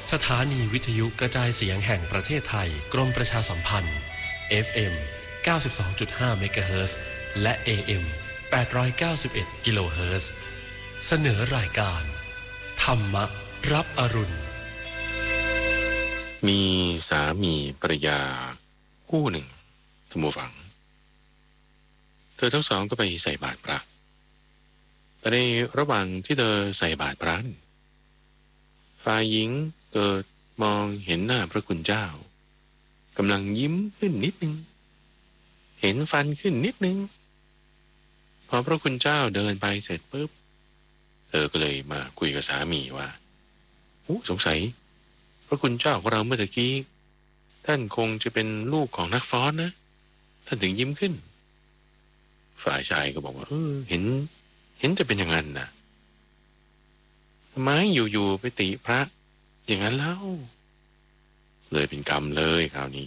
สถานีวิทยุกระจายเสียงแห่งประเทศไทยกรมประชาสัมพันธ์ FM 92.5 เมกะเฮิรตซ์และ AM 891 กิโลเฮิรตซ์เสนอรายการธรรมรับอรุณมีสามีภรรยาคู่หนึ่งท่านผู้ฟังเธอทั้งสองก็ไปใส่บาตรพระแต่ในระหว่างที่เธอใส่บาตรพระฝ่ายหญิงเกิดมองเห็นหน้าพระคุณเจ้ากำลังยิ้มขึ้นนิดนึงเห็นฟันขึ้นนิดนึงพอพระคุณเจ้าเดินไปเสร็จปุ๊บเธอก็เลยมาคุยกับสามีว่าสงสัยพระคุณเจ้าของเราเมื่อตะกี้ท่านคงจะเป็นลูกของนักฟ้อนนะท่านถึงยิ้มขึ้นฝ่ายชายก็บอกว่าเห็นจะเป็นอย่างนั้นนะทำไมอยู่ๆไปติพระอย่างนั้นเล่าเลยเป็นกรรมเลยคราวนี้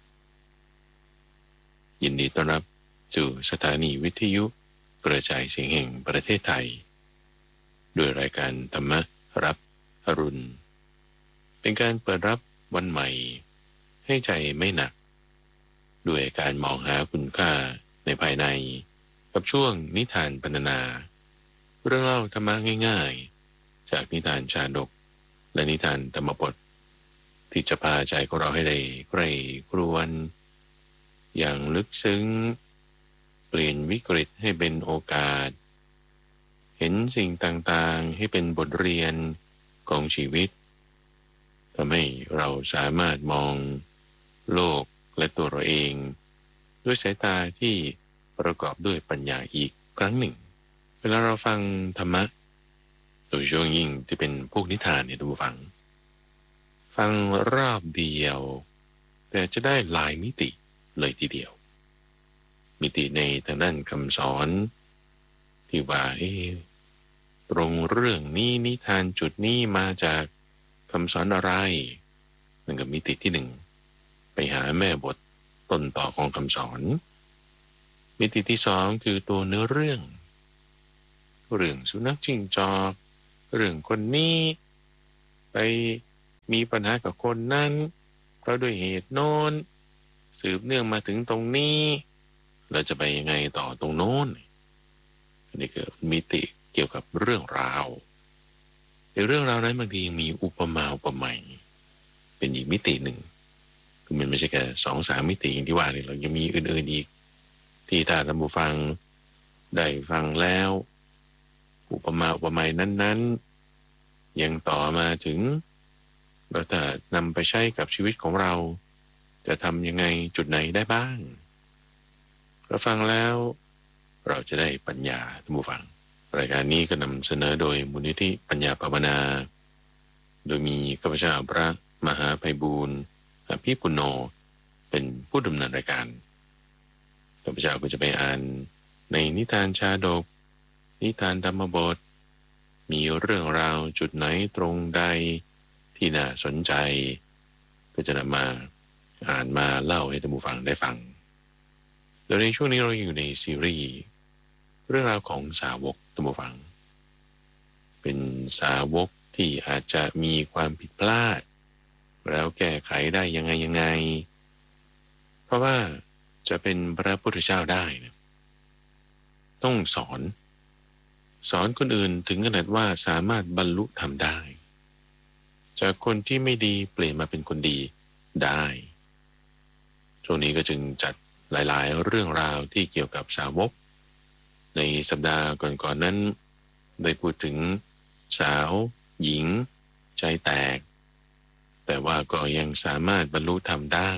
ยินดีต้อนรับสู่สถานีวิทยุกระจายเสียงแห่งประเทศไทยโดยรายการธรรมรับอรุณเป็นการเปิดรับวันใหม่ให้ใจไม่หนักด้วยการมองหาคุณค่าในภายในกับช่วงนิทานพรรณนาเรื่องเล่าธรรมะง่ายๆจากนิทานชาดกและนิทานธรรมบทที่จะพาใจของเราให้ได้ใคร่ครวญอย่างลึกซึ้งเปลี่ยนวิกฤตให้เป็นโอกาสเห็นสิ่งต่างๆให้เป็นบทเรียนของชีวิตทำให้เราสามารถมองโลกและตัวเราเองด้วยสายตาที่ประกอบด้วยปัญญาอีกครั้งหนึ่งเวลาเราฟังธรรมะโดยเฉพาะยิ่งที่เป็นพวกนิทานเนี่ยท่านผู้ฟังรอบเดียวแต่จะได้หลายมิติเลยทีเดียวมิติในทางด้านคำสอนที่ว่าตรงเรื่องนี้นิทานจุดนี้มาจากคำสอนอะไรนั่นก็มิติที่หนึ่งไปหาแม่บทต้นต่อของคำสอนมิติที่สองคือตัวเนื้อเรื่องสุนัขจิ้งจอกเรื่องคนนี้ไปมีปัญหากับคนนั้นเพราะด้วยเหตุโน้นสืบเนื่องมาถึงตรงนี้เราจะไปยังไงต่อตรงโน้นอันนี้คือมิติเกี่ยวกับเรื่องราวในเรื่องราวนั้นบางทียังมีอุปมาอุปไมยเป็นอีกมิติหนึ่งคือมันไม่ใช่แค่2-3 มิติอย่างที่ว่านี่เรายังมีอื่นๆอีกที่ถ้าท่านผู้ฟังได้ฟังแล้วอุปมาอุปไมยนั้นๆยังต่อมาถึงเราจะนำไปใช้กับชีวิตของเราจะทำยังไงจุดไหนได้บ้างเราฟังแล้วเราจะได้ปัญญาท่านผู้ฟังรายการนี้ก็นำเสนอโดยมูลนิธิปัญญาภาวนาโดยมีข้าพเจ้าพระมหาไพบูลย์อภิปุโนเป็นผู้ดำเนินรายการข้าพเจ้าก็จะไปอ่านในนิทานชาดกนิทานธรรมบทมีเรื่องราวจุดไหนตรงใดที่น่าสนใจก็จะนำมาอ่านมาเล่าให้ท่านผู้ฟังได้ฟังโดยในช่วงนี้เราอยู่ในซีรีส์เรื่องราวของสาวกท่านผู้ฟังเป็นสาวกที่อาจจะมีความผิดพลาดแล้วแก้ไขได้ยังไงเพราะว่าจะเป็นพระพุทธเจ้าได้นะต้องสอนคนอื่นถึงขนาดว่าสามารถบรรลุธรรมได้จากคนที่ไม่ดีเปลี่ยนมาเป็นคนดีได้ช่วงนี้ก็จึงจัดหลายๆเรื่องราวที่เกี่ยวกับสาวกในสัปดาห์ก่อนๆนั้นได้พูดถึงสาวหญิงใจแตกแต่ว่าก็ยังสามารถบรรลุธรรมได้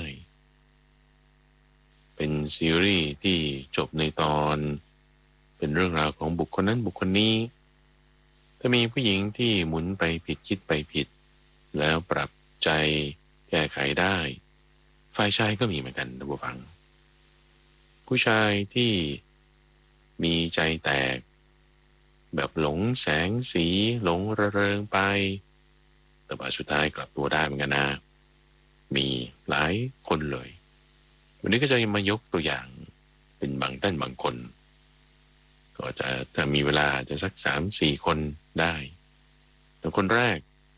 เป็นซีรีส์ที่จบในตอนเป็นเรื่องราวของบุคคลนั้นบุคคลนี้ถ้ามีผู้หญิงที่หมุนไปผิดคิดไปผิดแล้วปรับใจแก้ไขได้ฝ่ายชายก็มีเหมือนกันท่านผู้ฟังผู้ชายที่มีใจแตกแบบหลงแสงสีหลงระเริงไปแต่ว่าสุดท้ายกลับตัวได้เหมือนกันนะมีหลายคนเลยวันนี้ก็จะมายกตัวอย่างเป็นบางท่านบางคนก็จะถ้ามีเวลาจะสัก3-4 คนได้แต่คนแรก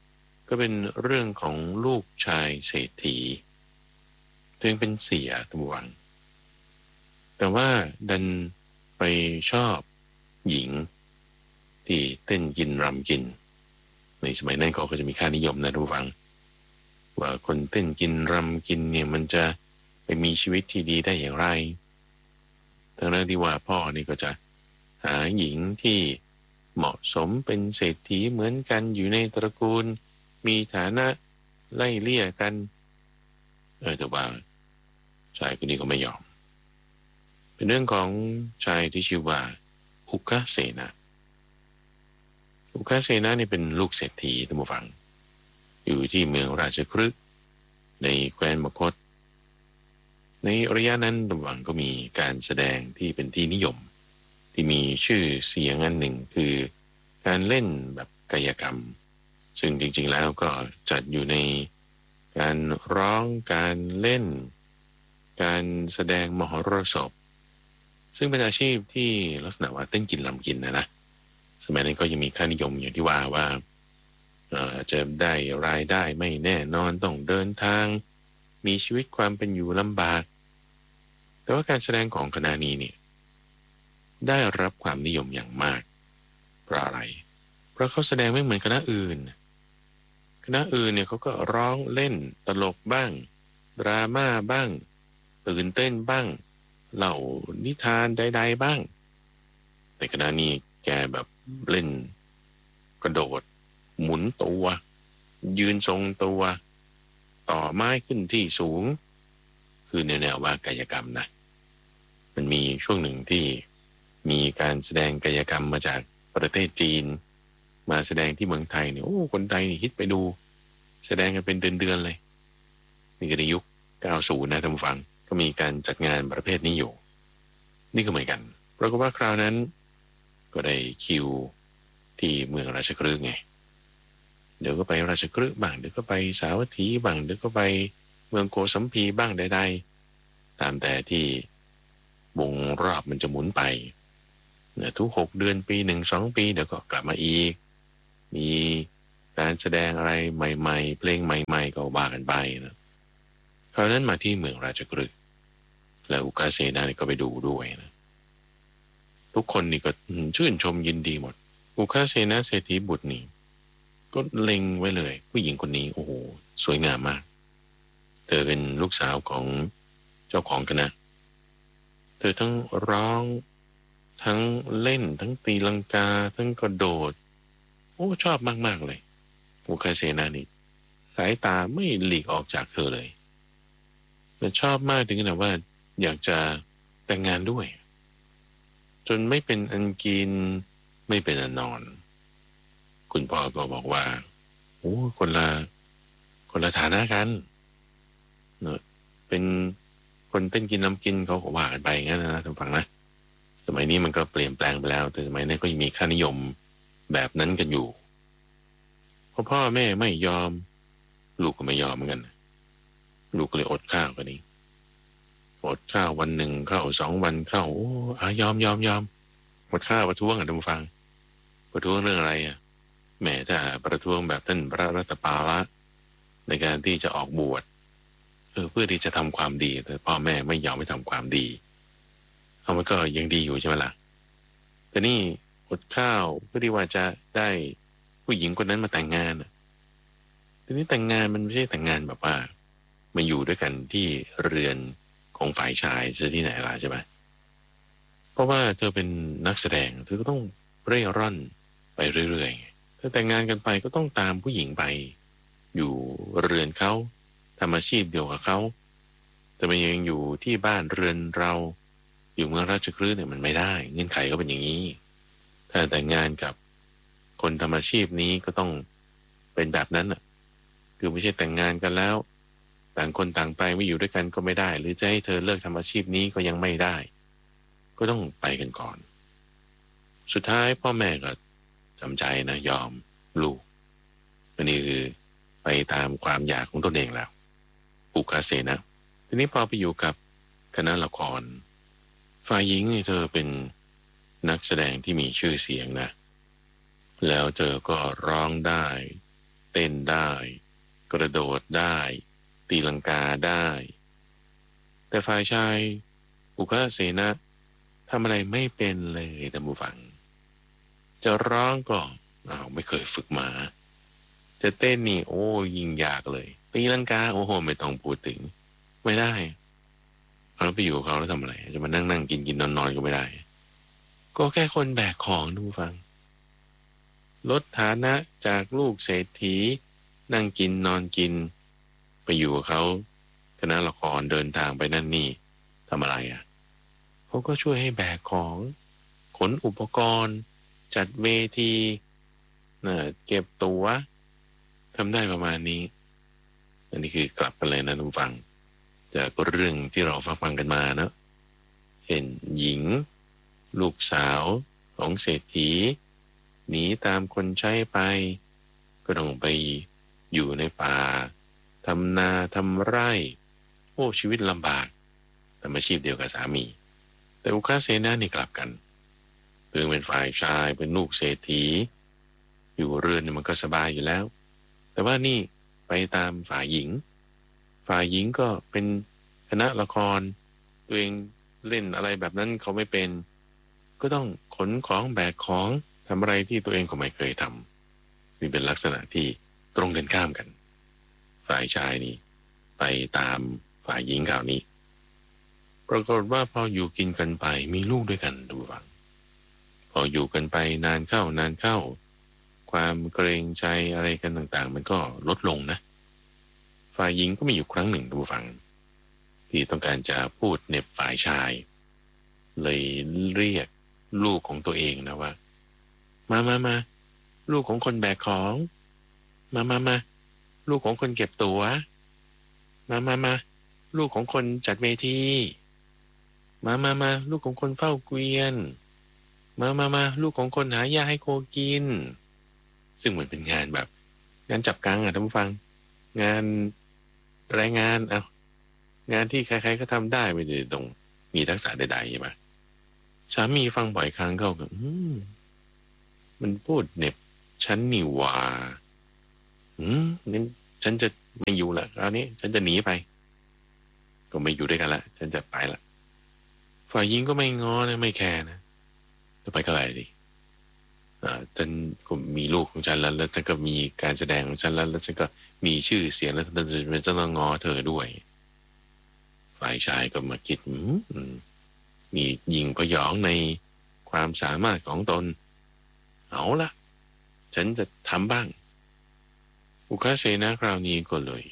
ก็เป็นเรื่องของลูกชายเศรษฐีตัวเองเป็นเสียตัวหวังแต่ว่าดันไปชอบหญิงที่เต้นกินรำกินในสมัยนั้นก็จะมีค่านิยมนะทุกฝังว่าคนเต้นกินรำกินเนี่ยมันจะไปมีชีวิตที่ดีได้อย่างไรทั้งนั้นที่ว่าพ่อนี่ก็จะหาหญิงที่เหมาะสมเป็นเศรษฐีเหมือนกันอยู่ในตระกูลมีฐานะไล่เลี่ยกันแต่ว่าชายคนนี้ก็ไม่ยอมเป็นเรื่องของชายที่ชื่อว่าอุกเสนาอุกเสนานี่เป็นลูกเศรษฐีท่านผู้ฟังอยู่ที่เมืองราชคฤห์ในแคว้นมคธในระยะนั้นท่านผู้ฟังก็มีการแสดงที่เป็นที่นิยมที่มีชื่อเสียงอันหนึ่งคือการเล่นแบบกายกรรมซึ่งจริงๆแล้วก็จัดอยู่ในการร้องการเล่นการแสดงมหรสพซึ่งเป็นอาชีพที่ลักษณะว่าเต้นกินรำกินนะสมัยนั้นก็ยังมีค่านิยมอย่างที่ว่าจะได้รายได้ไม่แน่นอนต้องเดินทางมีชีวิตความเป็นอยู่ลำบากแต่ว่าการแสดงของคณะนี้เนี่ยได้รับความนิยมอย่างมากเพราะอะไรเพราะเขาแสดงไม่เหมือนคณะอื่นเนี่ยเขาก็ร้องเล่นตลกบ้างดราม่าบ้างตื่นเต้นบ้างเล่านิทานใดๆบ้างแต่คณะนี้แกแบบเล่นกระโดดหมุนตัวยืนทรงตัวต่อไม้ขึ้นที่สูงคือแนวว่ากายกรรมนะมันมีช่วงหนึ่งที่มีการแสดงกายกรรมมาจากประเทศจีนมาแสดงที่เมืองไทยเนี่ยโอ้คนไทยนี่ฮิตไปดูแสดงกันเป็นเดือนๆเลยนี่ก็ในยุค90นะท่านผู้ฟังก็มีการจัดงานประเภทนี้อยู่นี่ก็เหมือนกันเพราะว่าคราวนั้นก็ได้คิวที่เมืองราชคฤห์ไงเดี๋ยวก็ไปราชคฤห์บ้างเดี๋ยวก็ไปสาวัตถีบ้างเดี๋ยวก็ไปเมืองโกสัมพีบ้างใดๆตามแต่ที่วงรอบมันจะหมุนไปทุก6 เดือนปี1 2 ปีเดี๋ยวก็กลับมาอีกมีการแสดงอะไรใหม่ๆเพลงใหม่ๆก็ว่ากันไปนะคราวนั้นมาที่เมืองราชคฤห์แล้วอุกาเสนานี่ก็ไปดูด้วยนะทุกคนนี่ก็ชื่นชมยินดีหมดอุกาเสนาเศรษฐีบุตรนี่ก็เล็งไว้เลยผู้หญิงคนนี้โอ้โหสวยงามมากเธอเป็นลูกสาวของเจ้าของคณะเธอทั้งร้องทั้งเล่นทั้งตีลังกาทั้งกระโดดโอ้ชอบมากๆเลยอุกาเสนานี่สายตาไม่หลีกออกจากเธอเลยแต่ชอบมากถึงขนาดว่าอยากจะแต่งงานด้วยจนไม่เป็นอันกินไม่เป็นอันนอนคุณพ่อก็บอกว่าโอ้คนละฐานะกันเนอะเป็นคนเต้นกินน้ำกินเขาก็ว่ากันไปงั้นนะท่านฟังนะสมัยนี้มันก็เปลี่ยนแปลงไปแล้วแต่สมัยนั้นก็ยังมีค่านิยมแบบนั้นกันอยู่พอพ่อแม่ไม่ยอมลูกก็ไม่ยอมเหมือนกันลูกก็เลยอดข้าวกันนี้อดข้าววันหนึ่งข้าว2 วันข้าวโอ้ยอมอดข้าวประท้วงท่านผู้ฟังประท้วงเรื่องอะไรแหมถ้าประท้วงแบบท่านพระรัตปาละในการที่จะออกบวชเพื่อที่จะทำความดีแต่พ่อแม่ไม่ยอมให้ทำความดีเอามันก็ยังดีอยู่ใช่ไหมล่ะแต่นี่อดข้าวเพื่อที่ว่าจะได้ผู้หญิงคนนั้นมาแต่งงานทีนี้แต่งงานมันไม่ใช่แต่งงานแบบว่ามาอยู่ด้วยกันที่เรือนของฝ่ายชายจะที่ไหนล่ะใช่ไหมเพราะว่าเธอเป็นนักแสดงเธอก็ต้องเร่ร่อนไปเรื่อยๆถ้าแต่งงานกันไปก็ต้องตามผู้หญิงไปอยู่เรือนเขาทำอาชีพเดียวกับเขาแต่มันยังอยู่ที่บ้านเรือนเราอยู่เมืองราชคฤห์เนี่ยมันไม่ได้เงื่อนไขก็เป็นอย่างนี้ถ้าแต่งงานกับคนทำอาชีพนี้ก็ต้องเป็นแบบนั้นคือไม่ใช่แต่งงานกันแล้วต่างคนต่างไปไม่อยู่ด้วยกันก็ไม่ได้หรือจะให้เธอเลิกทำอาชีพนี้ก็ยังไม่ได้ก็ต้องไปกันก่อนสุดท้ายพ่อแม่ก็จำใจนะยอมลูกอันนี้คือไปตามความอยากของตนเองแล้วอุกาเสนะทีนี้พอไปอยู่กับคณะละครฝ่ายหญิงนี่เธอเป็นนักแสดงที่มีชื่อเสียงนะแล้วเธอก็ร้องได้เต้นได้กระโดดได้ตีลังกาได้แต่ฝ่ายชายอุคเสนะทำอะไรไม่เป็นเลยท่านผู้ฟังจะร้องก็ไม่เคยฝึกมาจะเต้นนี่โอ้ยิ่งยากเลยตีลังกาโอ้โหไม่ต้องพูดถึงไม่ได้เราไปอยู่กับเขาแล้วทำอะไรจะมานั่งกินนอนก็ไม่ได้ก็แค่คนแบกของท่านผู้ฟังลดฐานะจากลูกเศรษฐีนั่งกินนอนกินไปอยู่กับเขาคณะละครเดินทางไปนั่นนี่ทำอะไรเขาก็ช่วยให้แบกของขนอุปกรณ์จัดเวทีเก็บตั๋วทำได้ประมาณนี้อันนี้คือกลับกันเลยนะทุกฟังจากเรื่องที่เราฟังกันมาเนาะเห็นหญิงลูกสาวของเศรษฐีหนีตามคนใช้ไปก็ต้องไปอยู่ในป่าทำนาทำไร่โอ้ชีวิตลำบากทำอาชีพเดียวกับสามีแต่อุคาเสนานี่กลับกันถึงเป็นฝ่ายชายเป็นลูกเศรษฐีอยู่เรือนมันก็สบายอยู่แล้วแต่ว่านี่ไปตามฝ่ายหญิงก็เป็นคณะละครตัวเองเล่นอะไรแบบนั้นเขาไม่เป็นก็ต้องขนของแบกของทำอะไรที่ตัวเองก็ไม่เคยทำนี่เป็นลักษณะที่ตรงกันข้ามกันฝ่ายชายนี่ไปตามฝ่ายหญิงข่าวนี้ปรากฏว่าพออยู่กินกันไปมีลูกด้วยกันดูฟังพออยู่กันไปนานเข้าความเกรงใจอะไรกันต่างๆมันก็ลดลงนะฝ่ายหญิงก็มีอยู่ครั้งหนึ่งดูฟังที่ต้องการจะพูดเน็บฝ่ายชายเลยเรียกลูกของตัวเองนะว่ามาลูกของคนแบกของมาลูกของคนเก็บตั๋วมาลูกของคนจัดเวทีมาลูกของคนเฝ้าเกวียนมาลูกของคนหาหญ้าให้โคกินซึ่งเหมือนเป็นงานแบบงานจับกังท่านผู้ฟังงานรายงานงานที่ใครๆก็ทำได้ไม่ได้ต้องมีทักษะใดๆใช่ไหมสามีฟังบ่อยครั้งเขาก็มันพูดเน็บฉันนี่ว่างั้นฉันจะไม่อยู่ละคราวนี้ฉันจะหนีไปก็ไม่อยู่ด้วยกันละฉันจะไปละฝ่ายหญิงก็ไม่ง้อนะไม่แคร์นะจะไปก็ไปดิฉันก็มีลูกของฉันแล้วฉันก็มีการแสดงของฉันแล้วฉันก็มีชื่อเสียงแล้วฉันจะต้องง้อเธอด้วยฝ่ายชายก็มาคิดมียิงพยองในความสามารถของตนเอาละฉันจะทำบ้างอุคาเสนาคราวนี้ก็เลย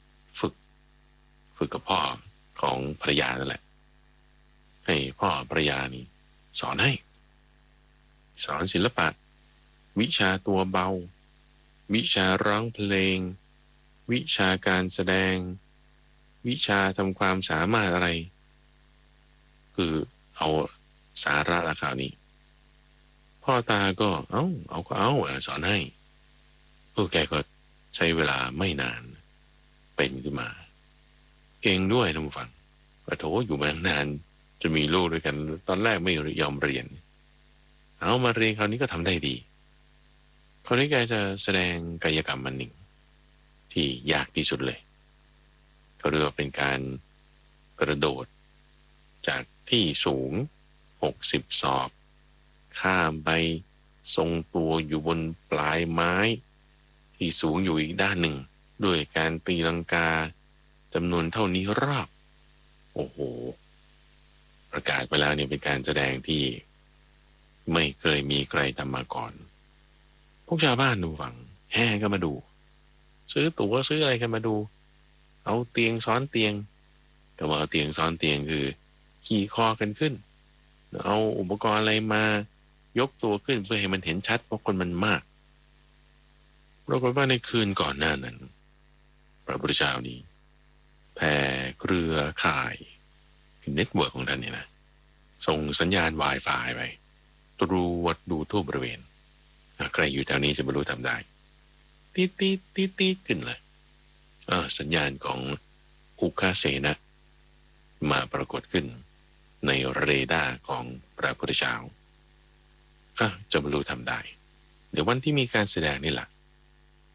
ฝึกกับพ่อของภรรยานั่นแหละให้พ่อภรรยานี่สอนศิลปะวิชาตัวเบาวิชาร้องเพลงวิชาการแสดงวิชาทำความสามารถอะไรคือเอาสาระละคราวนี้พ่อตาก็เอาสอนให้แกก็ใช้เวลาไม่นานเป็นขึ้นมาเก่งด้วยท่านผู้ฟังโถอยู่มานานจะมีลูกด้วยกันตอนแรกไม่ยอมเรียนเอามาเรียนคราวนี้ก็ทำได้ดีคราวนี้แกจะแสดงกายกรรมมันหนึ่งที่ยากที่สุดเลยเขาเรียกว่าเป็นการกระโดดจากที่สูง60 ศอกข้ามไปทรงตัวอยู่บนปลายไม้ที่สูงอยู่อีกด้านหนึ่งด้วยการตีลังกาจำนวนเท่านี้รอบโอ้โหประกาศไปแล้วเนี่ยเป็นการแสดงที่ไม่เคยมีใครทำมาก่อนพวกชาวบ้านดูฟังแห่กันมาดูซื้อตั๋วซื้ออะไรกันมาดูเอาเตียงซ้อนเตียงก็ว่าเอาเตียงซ้อนเตียงคือขี่คอกันขึ้นเอาอุปกรณ์อะไรมายกตัวขึ้นเพื่อให้มันเห็นชัดเพราะคนมันมากปรากฏว่าในคืนก่อนหน้านั้นพระพุทธเจ้านี้แผ่เครือข่ายเน็ตเวิร์กของท่านเนี่ยนะส่งสัญญาณ Wi-Fi ไปตรวจดูทั่วบริเวณใครอยู่แถวนี้จะบรรลุทำได้ตีขึ้นเลยสัญญาณของอุคาเสนะมาปรากฏขึ้นในเรดาร์ของพระพุทธเจ้าจะบรรลุทำได้เดี๋ยววันที่มีการแสดงนี่แหละ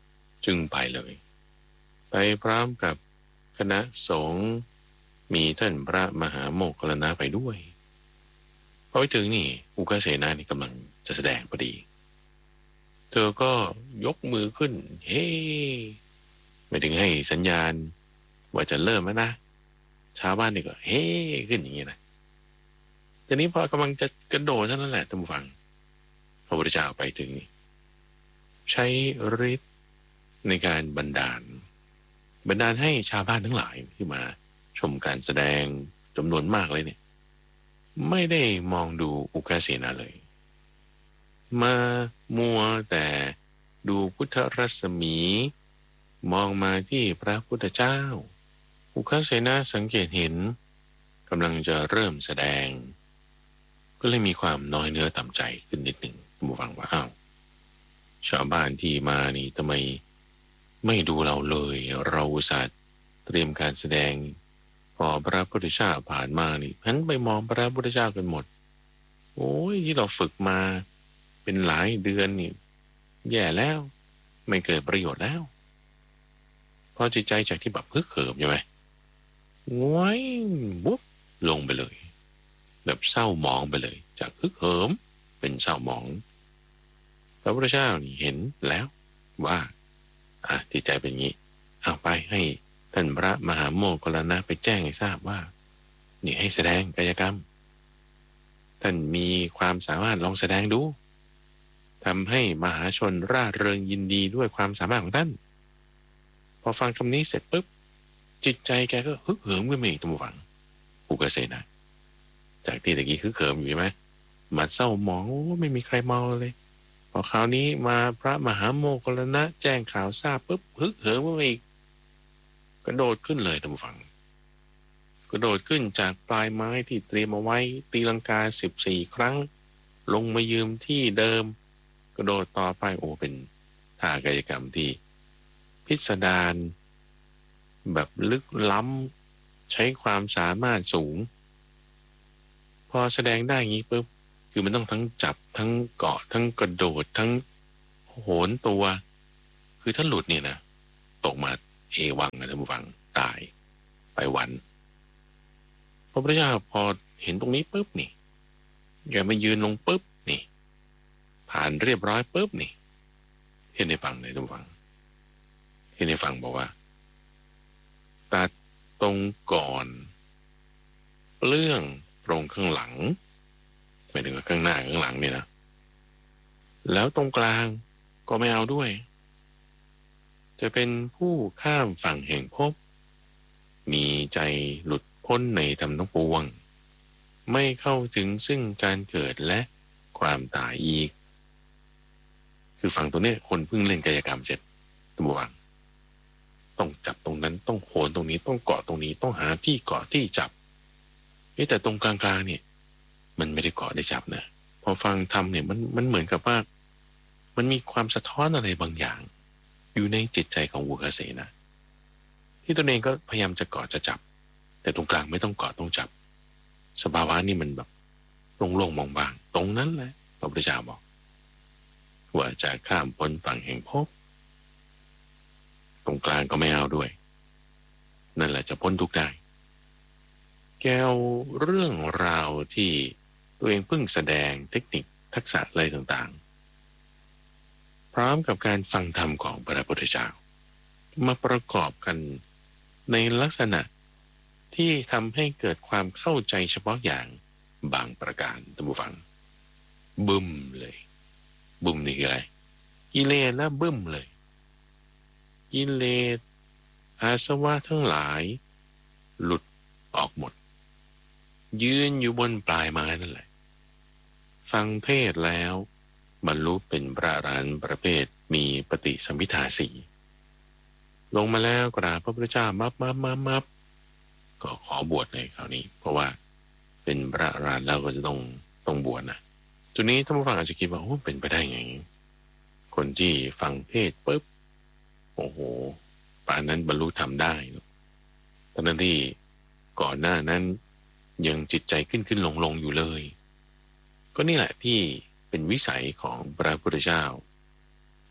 จึงไปเลยไปพร้อมกับคณะสงฆ์มีท่านพระมหาโมคคัลลานะไปด้วยพอไปถึงนี่อุกาเสนานี่กำลังจะแสดงพอดีเธอก็ยกมือขึ้นเฮ้ไม่ถึงให้สัญญาณว่าจะเริ่มแล้วนะชาวบ้านนี่ก็เฮ้ขึ้นอย่างนี้นะทีนี้พอกำลังจะกระโดดเท่านั้นแหละท่านผู้ฟังพระพุทธเจ้าไปถึงใช้ฤทธิ์ในการบันดาลให้ชาวบ้านทั้งหลายที่มาชมการแสดงจำนวนมากเลยเนี่ยไม่ได้มองดูอุกาเสนาเลยมามัวแต่ดูพุทธรัศมีมองมาที่พระพุทธเจ้าอุกาเสนาสังเกตเห็นกำลังจะเริ่มแสดงก็เลยมีความน้อยเนื้อต่ำใจขึ้นนิดหนึ่งผู้ฟังว่าอ้าวชาวบ้านที่มานี่ทำไมไม่ดูเราเลยเราอุตส่าห์เตรียมการแสดงพอพระพุทธเจ้าผ่านมานี่หันไปมองพระพุทธเจ้ากันหมดโอ้ยที่เราฝึกมาเป็นหลายเดือนนี่แย่แล้วไม่เกิดประโยชน์แล้วพอจิตใจจากที่แบบฮึกเหิมใช่ไหมง้อยวุบลงไปเลยแบบเศร้าหมองไปเลยจากฮึกเหิมเป็นเศร้าหมองพระพุทธเจ้านี่เห็นแล้วว่าจิตใจเป็นงี้เอาไปให้ท่านพระมหาโมคคัลลานะไปแจ้งให้ทราบว่านี่ให้แสดงกายกรรมท่านมีความสามารถลองแสดงดูทำให้มหาชนร่าเริงยินดีด้วยความสามารถของท่านพอฟังคำนี้เสร็จปุ๊บจิตใจแกก็ฮึกเหิมขึ้นมาอีกตัวฝังอุกาเสนาจากที่ตะกี้ฮึกเหิมอยู่ใช่ไหมมาเศร้าหมองไม่มีใครมองเลยพอคราวนี้มาพระมหาโมคคัลลานะแจ้งข่าวทราบปุ๊บฮึกเหิมขึ้นมาอีกกระโดดขึ้นเลยท่านผู้ฟังกระโดดขึ้นจากปลายไม้ที่เตรียมเอาไว้ตีลังกา14 ครั้งลงมายืมที่เดิมกระโดดต่อไปโอ้เป็นท่ากายกรรมที่พิสดารแบบลึกล้ำใช้ความสามารถสูงพอแสดงได้อย่างนี้ปุ๊บคือมันต้องทั้งจับทั้งเกาะทั้งกระโดดทั้งโหนตัวคือถ้าหลุดเนี่ยนะตกมาเอวังนะท่านผู้ฟังตายไปวันพระพุทธเจ้าพอเห็นตรงนี้ปุ๊บนี่แกมายืนลงปุ๊บนี่ผ่านเรียบร้อยปุ๊บนี่เห็นในฟังเลยท่านผู้ฟังเห็นในฟังบอกว่าตัดตรงก่อนเปลื้องตรงข้างหลังหมายถึงว่าข้างหน้าข้างหลังเนี่ยนะแล้วตรงกลางก็ไม่เอาด้วยจะเป็นผู้ข้ามฝั่งแห่งภพมีใจหลุดพ้นในธรรมทั้งปวงไม่เข้าถึงซึ่งการเกิดและความตายอีกคือฝั่งตัวนี้คนเพิ่งเล่นกายกรรมเสร็จตัววังต้องจับตรงนั้นต้องโหนตรงนี้ต้องเกาะตรงนี้ต้องหาที่เกาะที่จับแต่ตรงกลางๆเนี่ยมันไม่ได้เกาะได้จับนะพอฟังทำเนี่ยมันเหมือนกับว่ามันมีความสะท้อนอะไรบางอย่างอยู่ในจิตใจของอุกาเสนาที่ตัวเองก็พยายามจะเกาะจะจับแต่ตรงกลางไม่ต้องเกาะต้องจับสภาวะนี่มันแบบโล่งๆมองบางตรงนั้นแหละพระพุทธเจ้าบอกว่าจะข้ามพ้นฝั่งแห่งภพตรงกลางก็ไม่เอาด้วยนั่นแหละจะพ้นทุกข์ได้แกเอาเรื่องราวที่ตัวเองเพิ่งแสดงเทคนิคทักษะอะไรต่างๆพร้อมกับการฟังธรรมของพระพุทธเจ้ามาประกอบกันในลักษณะที่ทำให้เกิดความเข้าใจเฉพาะอย่างบางประการท่านผู้ฟังบึ้มเลยบึ้มนี่คืออะไรกิเลสนะบึ้มเลยกิเลสอาสวะทั้งหลายหลุดออกหมดยืนอยู่บนปลายไม้นั่นแหละฟังเทศแล้วบรรลุเป็นพระอรหันต์ประเภทมีปฏิสัมภิทาสี่ลงมาแล้วกราบพระพุทธเจ้ามับก็ขอบวชเลยคราวนี้เพราะว่าเป็นพระอรหันต์แล้วก็จะต้องบวชนะจุดนี้ท่านผู้ฟังอาจจะคิดว่าโอ้เป็นไปได้ไงคนที่ฟังเทศปุ๊บโอ้โหป่านนั้นบรรลุธรรมได้ตอนนั้นที่ก่อนหน้านั้นยังจิตใจขึ้นลงอยู่เลยก็นี่แหละที่เป็นวิสัยของพระพุทธเจ้า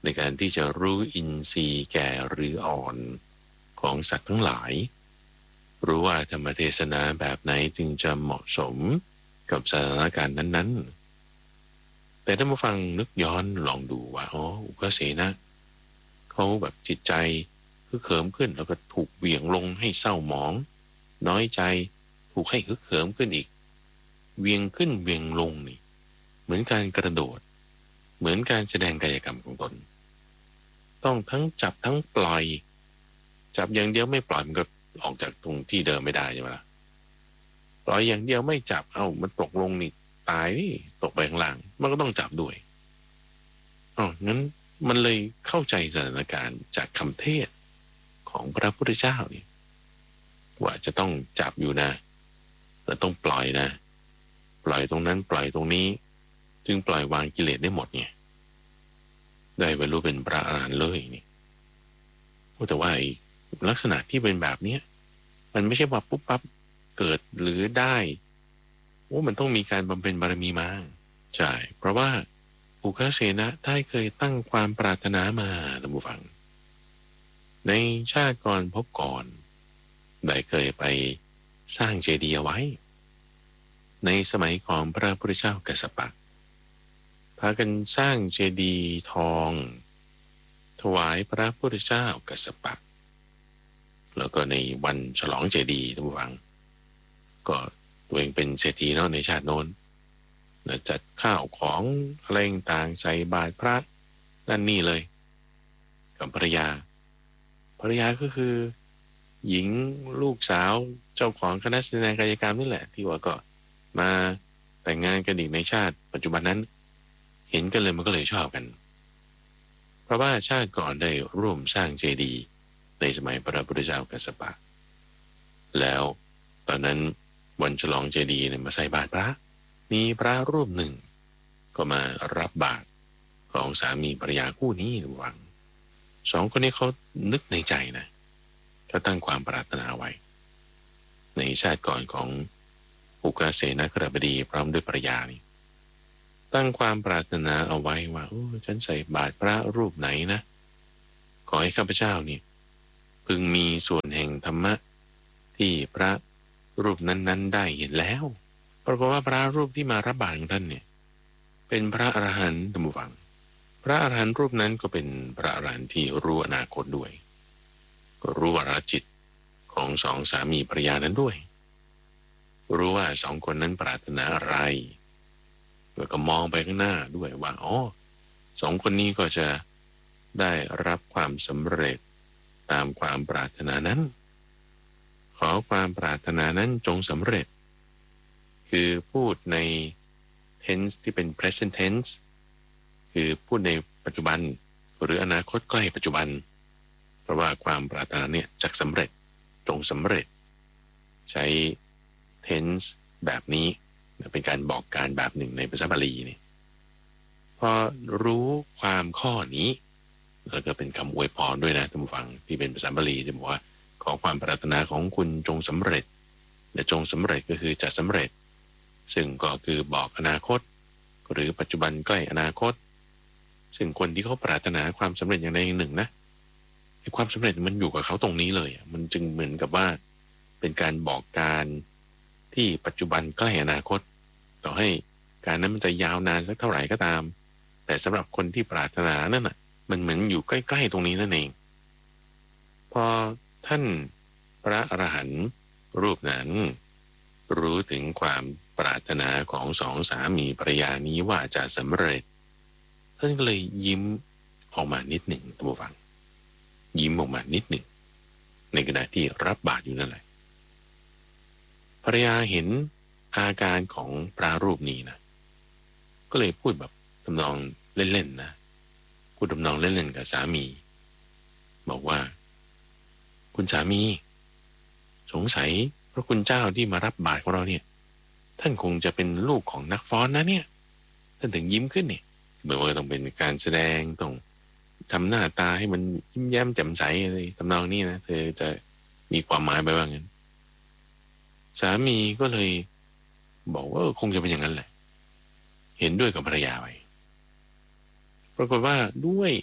ในการที่จะรู้อินทรีย์แก่หรืออ่อนของสัตว์ทั้งหลายรู้ว่าธรรมเทศนาแบบไหนจึงจะเหมาะสมกับสถานการณ์นั้นๆแต่ถ้ามาฟังนึกย้อนลองดูว่าอุกเสนะเขาแบบจิตใจฮึกเหิมขึ้นแล้วก็ถูกเหวี่ยงลงให้เศร้าหมองน้อยใจถูกให้ฮึกเหิมขึ้นอีกเวียงขึ้นเวียงลงนี่เหมือนการกระโดดเหมือนการแสดงกายกรรมของตนต้องทั้งจับทั้งปล่อยจับอย่างเดียวไม่ปล่อยมันก็ออกจากตรงที่เดิมไม่ได้ใช่ไหมล่ะปล่อยอย่างเดียวไม่จับมันตกลงนี่ตายนี่ตกไปข้างล่างมันก็ต้องจับด้วยงั้นมันเลยเข้าใจสถานการณ์จากคำเทศของพระพุทธเจ้านี่ว่าจะต้องจับอยู่นะแต่ต้องปล่อยนะปล่อยตรงนั้นปล่อยตรงนี้จึงปล่อยวางกิเลสได้หมดไงได้บรรลุเป็นพระอรหันต์เลยนี่แต่ว่าลักษณะที่เป็นแบบนี้มันไม่ใช่ว่าปุ๊บปั๊บเกิดหรือได้มันต้องมีการบำเพ็ญบารมีมาใช่เพราะว่าอุกเสนะได้เคยตั้งความปรารถนามาท่านผู้ฟังในชาติก่อนพบก่อนได้เคยไปสร้างเจดีย์ไว้ในสมัยของพระพุทธเจ้ากัสสปะพากันสร้างเจดีย์ทองถวายพระพุทธเจ้ากัสสปะแล้วก็ในวันฉลองเจดีย์ท่านผู้ฟังก็ตัวเองเป็นเศรษฐีเนาะในชาติโน้นจัดข้าวของอะไรต่างใส่บาตรพระนั่นนี่เลยกับภรรยาก็คือหญิงลูกสาวเจ้าของคณะแสดงกายกรรมนี่แหละที่ว่าก็มาแต่งงานกันอีกในชาติปัจจุบันนั้นเห็นกันเลยมันก็เลยชอบกันเพราะว่าชาติก่อนได้ร่วมสร้างเจดีย์ในสมัยพระพุทธเจ้ากัสสปะแล้วตอนนั้นวันฉลองเจดีย์เนี่ยมาใส่บาตรพระมีพระรูปหนึ่งก็มารับบาตรของสามีภรรยาคู่นี้ระหว่างสองคนนี้เขานึกในใจนะก็ตั้งความปรารถนาไว้ในชาติก่อนของอุกเสนะกฤบดีพร้อมด้วยภรรยานี่ตั้งความปรารถนาเอาไว้ว่าฉันใส่บาตรพระรูปไหนนะขอให้ข้าพเจ้านี่พึงมีส่วนแห่งธรรมะที่พระรูปนั้นๆได้เห็นแล้วปรากฏว่าพระรูปที่มารับบาตรของท่านเนี่ยเป็นพระอรหันต์ท่านผู้ฟังพระอรหันต์รูปนั้นก็เป็นพระอรหันต์ที่รู้อนาคตด้วยก็รู้วาระจิตของสองสามีภรรยานั้นด้วยรู้ว่าสองคนนั้นปรารถนาอะไรแล้วก็มองไปข้างหน้าด้วยว่าสองคนนี้ก็จะได้รับความสำเร็จตามความปรารถนานั้นขอความปรารถนานั้นจงสำเร็จคือพูดใน tense ที่เป็น present tense คือพูดในปัจจุบันหรืออนาคตใกล้ปัจจุบันเพราะว่าความปรารถนาเนี่ยจะสำเร็จจงสำเร็จใช้ tense แบบนี้เป็นการบอกการแบบหนึ่งในภาษาบาลีนี่พอรู้ความข้อนี้แล้วก็เป็นคำอวยพรด้วยนะท่านผู้ฟังที่เป็นภาษาบาลีจะบอกว่าขอความปรารถนาของคุณจงสำเร็จและจงสำเร็จก็คือจะสำเร็จซึ่งก็คือบอกอนาคตหรือปัจจุบันใกล้อนาคตซึ่งคนที่เขาปรารถนาความสำเร็จอย่างใดอย่างหนึ่งนะความสำเร็จมันอยู่กับเขาตรงนี้เลยมันจึงเหมือนกับว่าเป็นการบอกการที่ปัจจุบันใกล้อนาคตต่อให้การนั้นมันจะยาวนานสักเท่าไหร่ก็ตามแต่สำหรับคนที่ปรารถนานั่นน่ะมันเหมือนอยู่ใกล้ๆตรงนี้นั่นเองพอท่านพระอรหันต์รูปนั้นรู้ถึงความปรารถนาของสองสามีภรรยานี้ว่าจะสำเร็จท่านก็เลยยิ้มออกมานิดหนึ่งท่านผู้ฟังยิ้มออกมานิดหนึ่งในขณะที่รับบาตรอยู่นั่นแหละภรรยาเห็นอาการของพระรูปนี้นะก็เลยพูดแบบทำนองเล่นๆนะพูดทำนองเล่นๆกับสามีบอกว่าคุณสามีสงสัยพระคุณเจ้าที่มารับบาตรของเราเนี่ยท่านคงจะเป็นลูกของนักฟ้อนนะเนี่ยท่านถึงยิ้มขึ้นเนี่ยเหมือนว่าต้องเป็นการแสดงต้องทำหน้าตาให้มันยิ้มแย้มแจ่มใสอะไรทำนองนี้นะเธอจะมีความหมายไปว่างั้นสามีก็เลยบอกว่าคงจะเป็นอย่างนั้นแหละเห็นด้วยกับภรรยาไปปรากฏว่าด้วย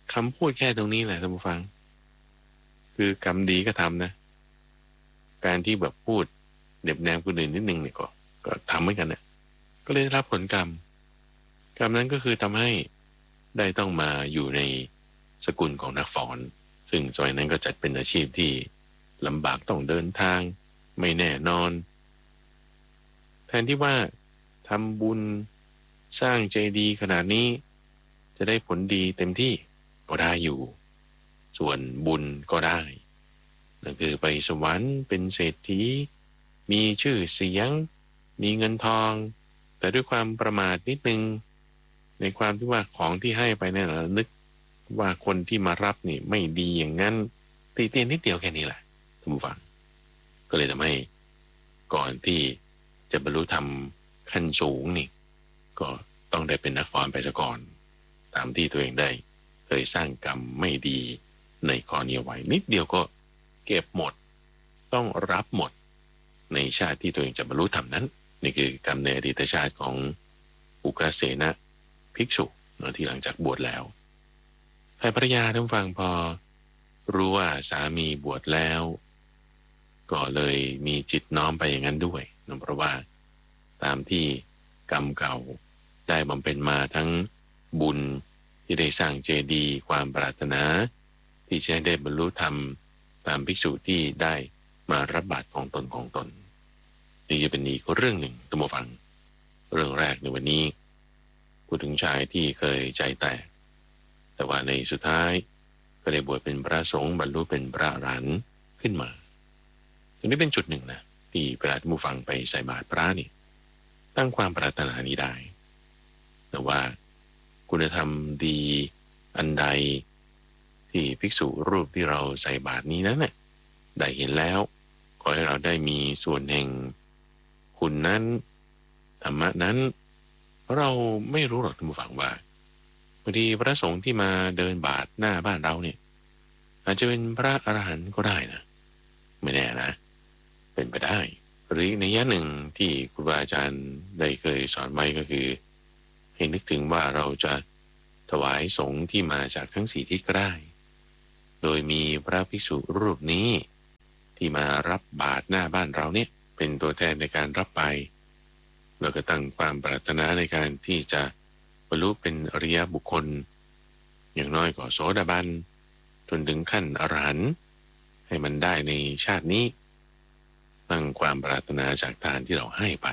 คำพูดแค่ตรงนี้แหละท่านผู้ฟังคือกรรมดีก็ทำนะการที่แบบพูดเด็บแนมคนอื่นนิดนึงเนี่ยก็ทำเหมือนกันเนี่ยก็เลยได้รับผลกรรมนั้นก็คือทำให้ได้ต้องมาอยู่ในสกุลของนักฟ้อนซึ่งสมัยนั้นก็จัดเป็นอาชีพที่ลำบากต้องเดินทางไม่แน่นอนแทนที่ว่าทำบุญสร้างเจดีย์ขนาดนี้จะได้ผลดีเต็มที่ก็ได้อยู่ส่วนบุญก็ได้นั่นคือไปสวรรค์เป็นเศรษฐีมีชื่อเสียงมีเงินทองแต่ด้วยความประมาทนิดนึงในความที่ว่าของที่ให้ไปเนี่ยเรานึกว่าคนที่มารับนี่ไม่ดีอย่างนั้นตีเตียนนิดเดียวแค่นี้แหละท่านผู้ฟังก็เลยทำให้ก่อนที่จะบรรลุธรรมขั้นสูงนี่ก็ต้องได้เป็นนักฟ้อนไปซะก่อนตามที่ตัวเองได้เคยสร้างกรรมไม่ดีในข้อนี้ไว้นิดเดียวก็เก็บหมดต้องรับหมดในชาติที่ตัวเองจะบรรลุธรรมนั้นนี่คือกรรมในอดีตชาติของอุกาเสนะภิกษุที่หลังจากบวชแล้วฝ่ายภรรยาท่านฟังพอรู้ว่าสามีบวชแล้วก็เลยมีจิตน้อมไปอย่างนั้นด้วยเพราะว่าตามที่กรรมเก่าได้บำเพ็ญมาทั้งบุญที่ได้สร้างเจดีย์ความปรารถนาที่จะได้บรรลุธรรมตามภิกษุที่ได้มารับบาตรของตนนี่จะเป็นอีกเรื่องหนึ่งท่านผู้ฟังเรื่องแรกในวันนี้พูดถึงชายที่เคยใจแตกแต่ว่าในสุดท้ายก็ได้บวชเป็นพระสงฆ์บรรลุเป็นพระอรหันต์ขึ้นมาตรงนี้เป็นจุดหนึ่งนะที่เวลาท่านผู้ฟังไปใส่บาตรพระนี่ตั้งความปรารถนานี้ได้แต่ว่าคุณธรรมดีอันใดที่ภิกษุรูปที่เราใส่บาตรนี้นั้นน่ะได้เห็นแล้วขอให้เราได้มีส่วนแห่งคุณนั้นธรรมะนั้นเราไม่รู้หรอกท่านผู้ฟังว่าบางทีพระสงฆ์ที่มาเดินบาตรหน้าบ้านเราเนี่ยอาจจะเป็นพระอรหันต์ก็ได้นะไม่แน่นะเป็นไปได้หรือในยะหนึ่งที่ครูบาอาจารย์ได้เคยสอนไว้ก็คือให้นึกถึงว่าเราจะถวายสงฆ์ที่มาจากทั้ง4ทิศก็ได้โดยมีพระภิกษุรูปนี้ที่มารับบาตรหน้าบ้านเราเนี่ยเป็นตัวแทนในการรับไปเราก็ตั้งความปรารถนาในการที่จะบรรลุเป็นอริยบุคคลอย่างน้อยก็โสดาบันจนถึงขั้นอรหันต์ให้มันได้ในชาตินี้ตั้งความปรารถนาจากทานที่เราให้ไป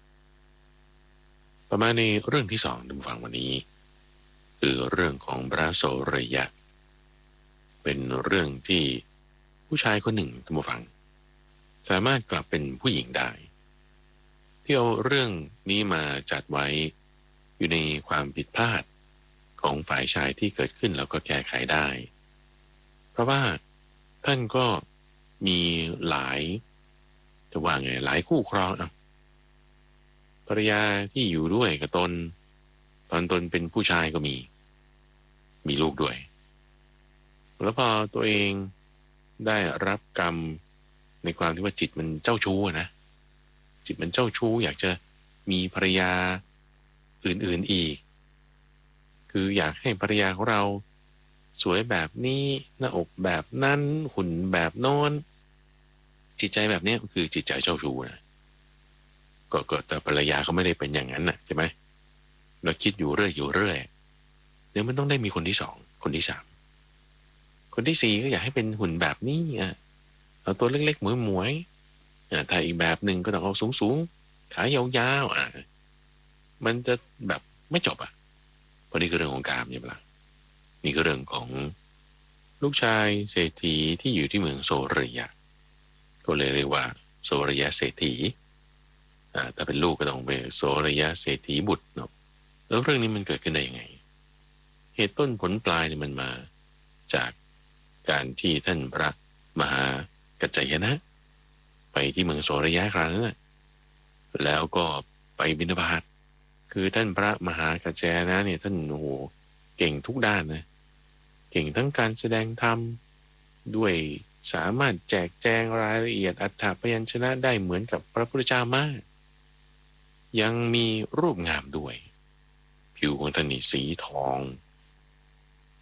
ต่อมาในเรื่องที่2ท่านผู้ฟังวันนี้คือเรื่องของพระโสรยะเป็นเรื่องที่ผู้ชายคนหนึ่งท่านผู้ฟังสามารถกลับเป็นผู้หญิงได้ที่เอาเรื่องนี้มาจัดไว้อยู่ในความผิดพลาดของฝ่ายชายที่เกิดขึ้นแล้วก็แก้ไขได้เพราะว่าท่านก็มีหลายจะว่าไงหลายคู่ครองภรรยาที่อยู่ด้วยกับตนเป็นผู้ชายก็มีลูกด้วยแล้วพอตัวเองได้รับกรรมในความที่ว่าจิตมันเจ้าชู้นะจิตมันเจ้าชู้อยากจะมีภรรยาอื่นๆอีกคืออยากให้ภรรยาของเราสวยแบบนี้หน้าอกแบบนั้นหุ่นแบบโน้นจิตใจแบบนี้คือจิตใจเจ้าชู้นะก็แต่ภรรยาเขาไม่ได้เป็นอย่างนั้นน่ะใช่ไหมเราคิดอยู่เรื่อยเดี๋ยวมันต้องได้มีคนที่2คนที่3คนที่4ก็อยากให้เป็นหุ่นแบบนี้เอาตัวเล็กๆหมวยๆถ้าอีกแบบหนึ่งก็ต้องเอาสูงๆขายาวๆมันจะแบบไม่จบเพราะนี่คือเรื่องของกามใช่ไหมล่ะนี่คือเรื่องของลูกชายเศรษฐีที่อยู่ที่เมืองโสรยะก็เลยเรียกว่าโสรยะเศรษฐีถ้าเป็นลูกก็ต้องเป็นโสรยะเศรษฐีบุตรเนาะแล้วเรื่องนี้มันเกิดขึ้นได้ยังไงเหตุต้นผลปลายเนี่ยมันมาจากการที่ท่านพระมหากัจจายนะไปที่เมืองโสรยะครั้งนั้นแล้วก็ไปบิณฑบาตคือท่านพระมหากัจจายนะเนี่ยท่านโอ้โหเก่งทุกด้านนะเก่งทั้งการแสดงธรรมด้วยสามารถแจกแจงรายละเอียดอรรถพยัญชนะได้เหมือนกับพระพุทธเจ้ามากยังมีรูปงามด้วยผิวของท่านนี่สีทอง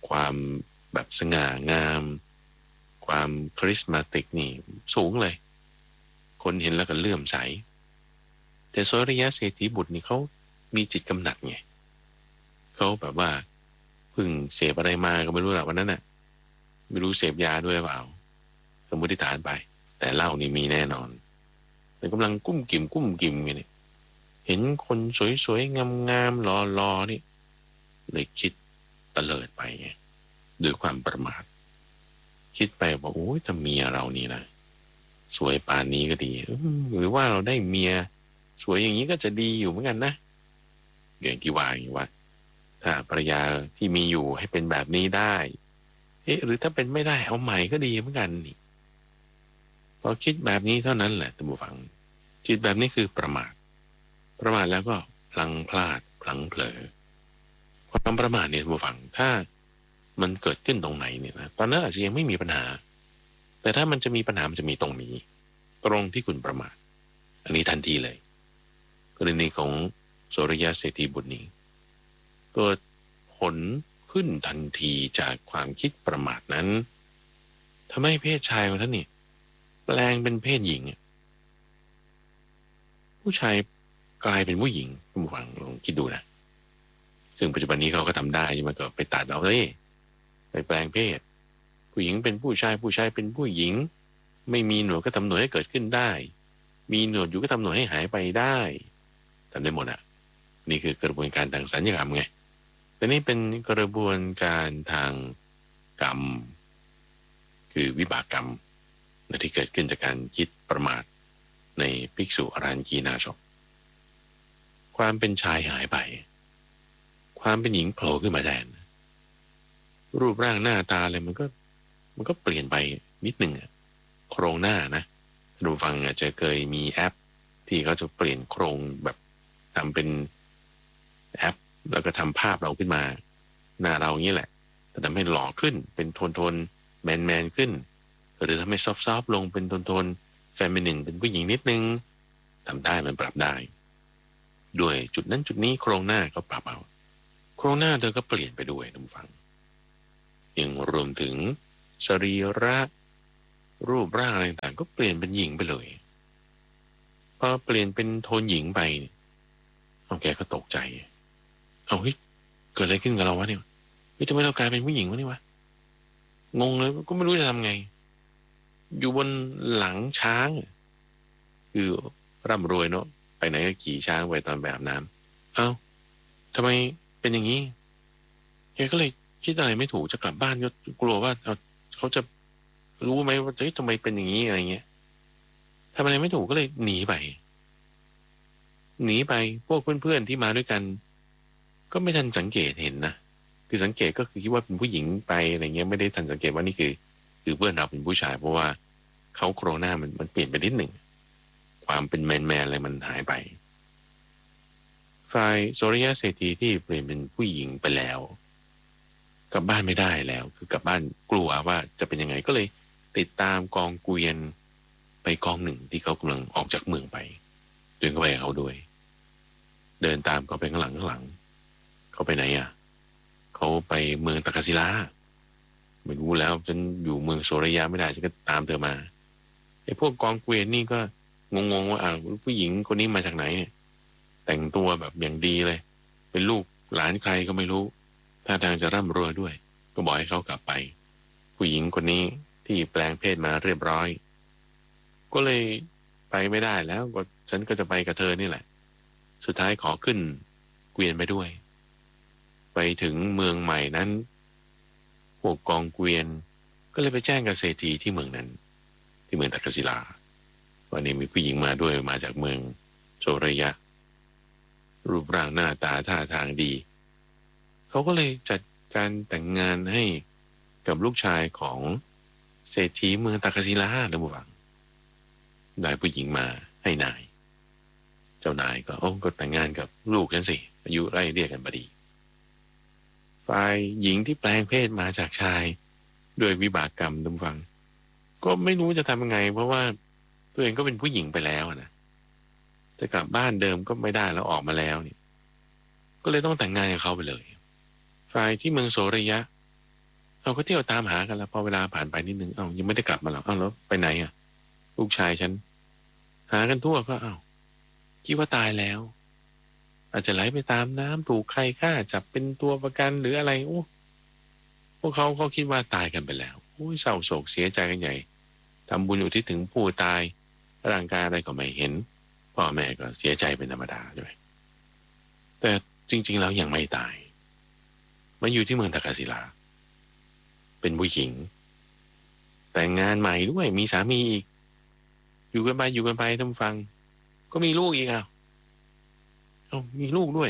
ความแบบสง่างามความคริสมาติกนี่สูงเลยคนเห็นแล้วก็เลื่อมใสแต่โสริยะเศรษฐีบุตรนี่เขามีจิตกำหนัดไงเขาแบบว่าเพิ่งเสพอะไรมาก็ไม่รู้หรอกวันนั้นน่ะไม่รู้เสพยาด้วยเปล่าสมมติฐานไปแต่เหล้านี่มีแน่นอนแต่กำลังกุ้มกิ่มไงเนี่ยเห็นคนสวยๆงามๆหล่อๆนี่เลยคิดเตลิดไปไงด้วยความประมาทคิดไปบอกโอ้ยถ้าเมียเรานี่นะสวยป่านนี้ก็ดีหรือว่าเราได้เมียสวยอย่างนี้ก็จะดีอยู่เหมือนกันนะอย่างที่ว่าอย่างว่าถ้าภรรยาที่มีอยู่ให้เป็นแบบนี้ได้หรือถ้าเป็นไม่ได้เอาใหม่ก็ดีเหมือนกันนี่พอคิดแบบนี้เท่านั้นแหละท่านผู้ฟังคิดแบบนี้คือประมาทแล้วก็พลังพลาดพลังเผลอความประมาทเนี่ยท่านผู้ฟังถ้ามันเกิดขึ้นตรงไหนเนี่ยนะตอนนั้นอาจจะยังไม่มีปัญหาแต่ถ้ามันจะมีปัญหามันจะมีตรงนี้ตรงที่คุณประมาทอันนี้ทันทีเลยกรณีของโสริยะเศรษฐีบุตรนี้เกิดผลขึ้นทันทีจากความคิดประมาทนั้นทำให้เพศชายของท่านนี่แปลงเป็นเพศหญิงผู้ชายกลายเป็นผู้หญิงคุณผู้ฟังลองคิดดูนะซึ่งปัจจุบันนี้เขาก็ทำได้ใช่ไหมก็ไปตัดเอาเลยไปแปลงเพศผู้หญิงเป็นผู้ชายเป็นผู้หญิงไม่มีหนวดก็ทำหนวดให้เกิดขึ้นได้มีหนวดอยู่ก็ทำหนวดให้หายไปได้ทำได้หมดนี่คือกระบวนการทางสัญญกรรมไงแต่นี่เป็นกระบวนการทางกรรมคือวิบากกรรมที่เกิดขึ้นจากการคิดประมาทในภิกษุอรหันต์กีนาศพความเป็นชายหายไปความเป็นหญิงโผล่ขึ้นมาแทนรูปร่างหน้าตาอะไรมันก็เปลี่ยนไปนิดหนึ่งโครงหน้านะท่านผู้ฟังอาจจะเคยมีแอปที่เขาจะเปลี่ยนโครงแบบทำเป็นแอปแล้วก็ทำภาพเราขึ้นมาหน้าเราอย่างนี้แหละแต่ทำให้หล่อขึ้นเป็นโทนแมนขึ้นหรือทำให้ซอฟลงเป็นโทนแฟมินินเป็นผู้หญิงนิดนึงทำได้มันปรับได้ด้วยจุดนั้นจุดนี้โครงหน้าก็ปรับเอาโครงหน้าเธอก็เปลี่ยนไปด้วยท่านผู้ฟังยังรวมถึงสรีระรูปร่างอะไรต่างๆก็เปลี่ยนเป็นหญิงไปเลยพอเปลี่ยนเป็นโทนหญิงไปเอาแกก็ตกใจเอาเฮ้ยเกิดอะไรขึ้นกับเราวะเนี่ยเฮ้ยทำไมเรากลายเป็นผู้หญิงวะนี่วะงงเลยก็ไม่รู้จะทำไงอยู่บนหลังช้างคือร่ำรวยเนาะไปไหนก็ขี่ช้างไปตอนแบบน้ำเอ้าทำไมเป็นอย่างนี้แกก็เลยคิดอะไรไม่ถูกจะกลับบ้านก็กลัวว่าเขาจะรู้ไหมว่าทำไมเป็นอย่างนี้อะไรเงี้ยทำอะไรไม่ถูกก็เลยหนีไปพวกเพื่อนๆที่มาด้วยกันก็ไม่ทันสังเกตเห็นนะคือสังเกตก็คือคิดว่าเป็นผู้หญิงไปอะไรเงี้ยไม่ได้ทันสังเกตว่านี่คือเพื่อนเราเป็นผู้ชายเพราะว่าเขาโครงหน้ามันเปลี่ยนไปนิดหนึ่งความเป็นแมนอะไรมันหายไปฝ่ายโสริยะเศรษฐีที่เปลี่ยนเป็นผู้หญิงไปแล้วกลับบ้านไม่ได้แล้วคือกลับบ้านกลัวว่าจะเป็นยังไงก็เลยติดตามกองเกวียนไปกองหนึ่งที่เขากำลังออกจากเมืองไปเดินเข้าไปเขาด้วยเดินตามเขาไปข้างหลังเขาไปไหนเขาไปเมืองตากศิลาไม่รู้แล้วฉันอยู่เมืองโสริยะไม่ได้ฉันก็ตามเธอมาไอ้พวกกองเกวียนนี่ก็งงว่าผู้หญิงคนนี้มาจากไหนแต่งตัวแบบอย่างดีเลยเป็นลูกหลานใครก็ไม่รู้ท่าทางจะร่ำรวยด้วยก็บอกให้เขากลับไปผู้หญิงคนนี้ที่แปลงเพศมาเรียบร้อยก็เลยไปไม่ได้แล้วก็ฉันก็จะไปกับเธอนี่แหละสุดท้ายขอขึ้นเกวียนไปด้วยไปถึงเมืองใหม่นั้นพวกกองเกวียนก็เลยไปแจ้งกับเศรษฐีที่เมืองนั้นที่เมืองตากศิลาวันนี้มีผู้หญิงมาด้วยมาจากเมืองโสริยะรูปร่างหน้าตาท่าทางดีเขาก็เลยจัดการแต่งงานให้กับลูกชายของเศรษฐีเมืองตากศิลาแล้วบุฟังได้ผู้หญิงมาให้นายเจ้านายก็ก็แต่งงานกับลูกฉันสิอายุไล่เรียกกันพอดีฝ่ายหญิงที่แปลงเพศมาจากชายด้วยวิบากกรรมท่านผู้ฟังก็ไม่รู้จะทำยังไงเพราะว่าตัวเองก็เป็นผู้หญิงไปแล้วนะจะกลับบ้านเดิมก็ไม่ได้แล้วออกมาแล้วนี่ก็เลยต้องแต่งงานกับเขาไปเลยฝ่ายที่เมืองโสริยะเอาก็เที่ยวตามหากันแล้วพอเวลาผ่านไปนิดนึงยังไม่ได้กลับมาหรอกแล้วไปไหนอ่ะลูกชายฉันหากันทั่วก็คิดว่าตายแล้วอาจจะไหลไปตามน้ำถูกใครฆ่าจับเป็นตัวประกันหรืออะไรพวกเขาคิดว่าตายกันไปแล้วเศร้าโศกเสียใจกันใหญ่ทำบุญอยู่ที่ถึงผู้ตายร่างกายอะไรก็ไม่เห็นพ่อแม่ก็เสียใจเป็นธรรมดาด้วยแต่จริงๆแล้วยังไม่ตายมาอยู่ที่เมืองตากาศิลาเป็นผู้หญิงแต่งงานใหม่ด้วยมีสามีอีกอยู่กันไปท่านฟังก็มีลูกอีกมีลูกด้วย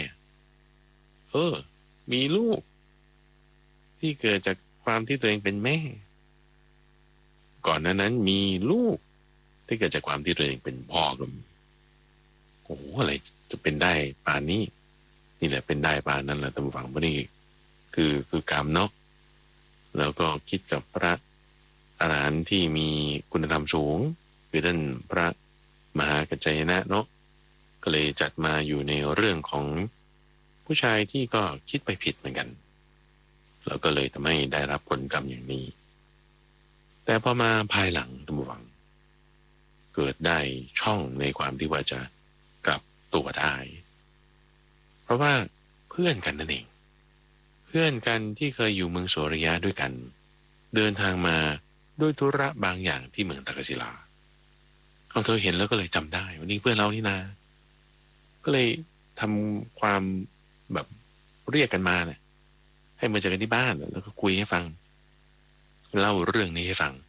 มีลูกที่เกิดจากความที่ตัวเองเป็นแม่ก่อนหน้านั้นมีลูกที่เกิดจากความที่ตัวเองเป็นพ่อก็อะไรจะเป็นได้ปานนี้นี่แหละเป็นได้ปานนั้นแหละท่านฟังพอดีคือกรรมเนาะแล้วก็คิดกับพระอรหันต์ที่มีคุณธรรมสูงคือท่านพระมหากัจจายนะเนาะก็เลยจัดมาอยู่ในเรื่องของผู้ชายที่ก็คิดไปผิดเหมือนกันแล้วก็เลยทำให้ได้รับผลกรรมอย่างนี้แต่พอมาภายหลังท่านผู้ฟังเกิดได้ช่องในความที่ว่าจะกลับตัวได้เพราะว่าเพื่อนกันนั่นเองเพื่อนกันที่เคยอยู่เมืองโสริยะด้วยกันเดินทางมาด้วยธุระบางอย่างที่เมืองตากศิลาเธอเห็นแล้วก็เลยจำได้วันนี้เพื่อนเรานี่นาก็เลยทำความแบบเรียกกันมาเนี่ยให้มาเจอกันที่บ้านแล้วก็คุยให้ฟังเล่าเรื่องนี้ให้ฟัง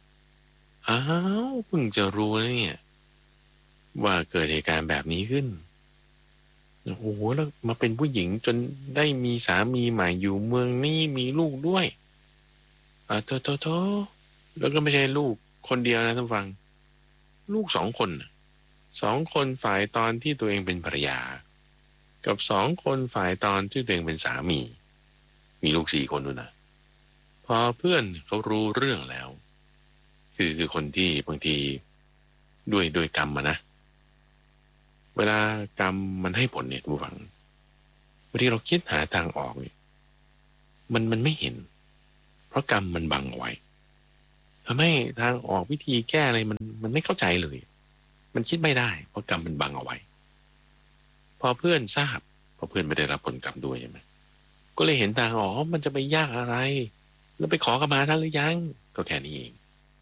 เพิ่งจะรู้นะเนี่ยว่าเกิดเหตุการณ์แบบนี้ขึ้นแล้วมาเป็นผู้หญิงจนได้มีสามีใหม่อยู่เมืองนี้มีลูกด้วยโตแล้วก็ไม่ใช่ลูกคนเดียวนะท่านฟังลูก2 คนฝ่ายตอนที่ตัวเองเป็นภรรยากับ2 คนฝ่ายตอนที่ตัวเองเป็นสามีลูก4 คนด้วยนะพอเพื่อนเขารู้เรื่องแล้วคือคนที่บางทีด้วยกรรมนะเวลากรรมมันให้ผลเนี่ยท่านผู้ฟังบางทีเราคิดหาทางออกเนี่ยมันไม่เห็นเพราะกรรมมันบังเอาไว้ทำให้ทางออกวิธีแก้อะไรมันไม่เข้าใจเลยมันคิดไม่ได้เพราะกรรมมันบังเอาไว้พอเพื่อนทราบพอเพื่อนไม่ได้รับผลกรรมด้วยใช่ไหมก็เลยเห็นทางมันจะไปยากอะไรแล้วไปขอขมาท่านหรือยังก็แค่นี้เอง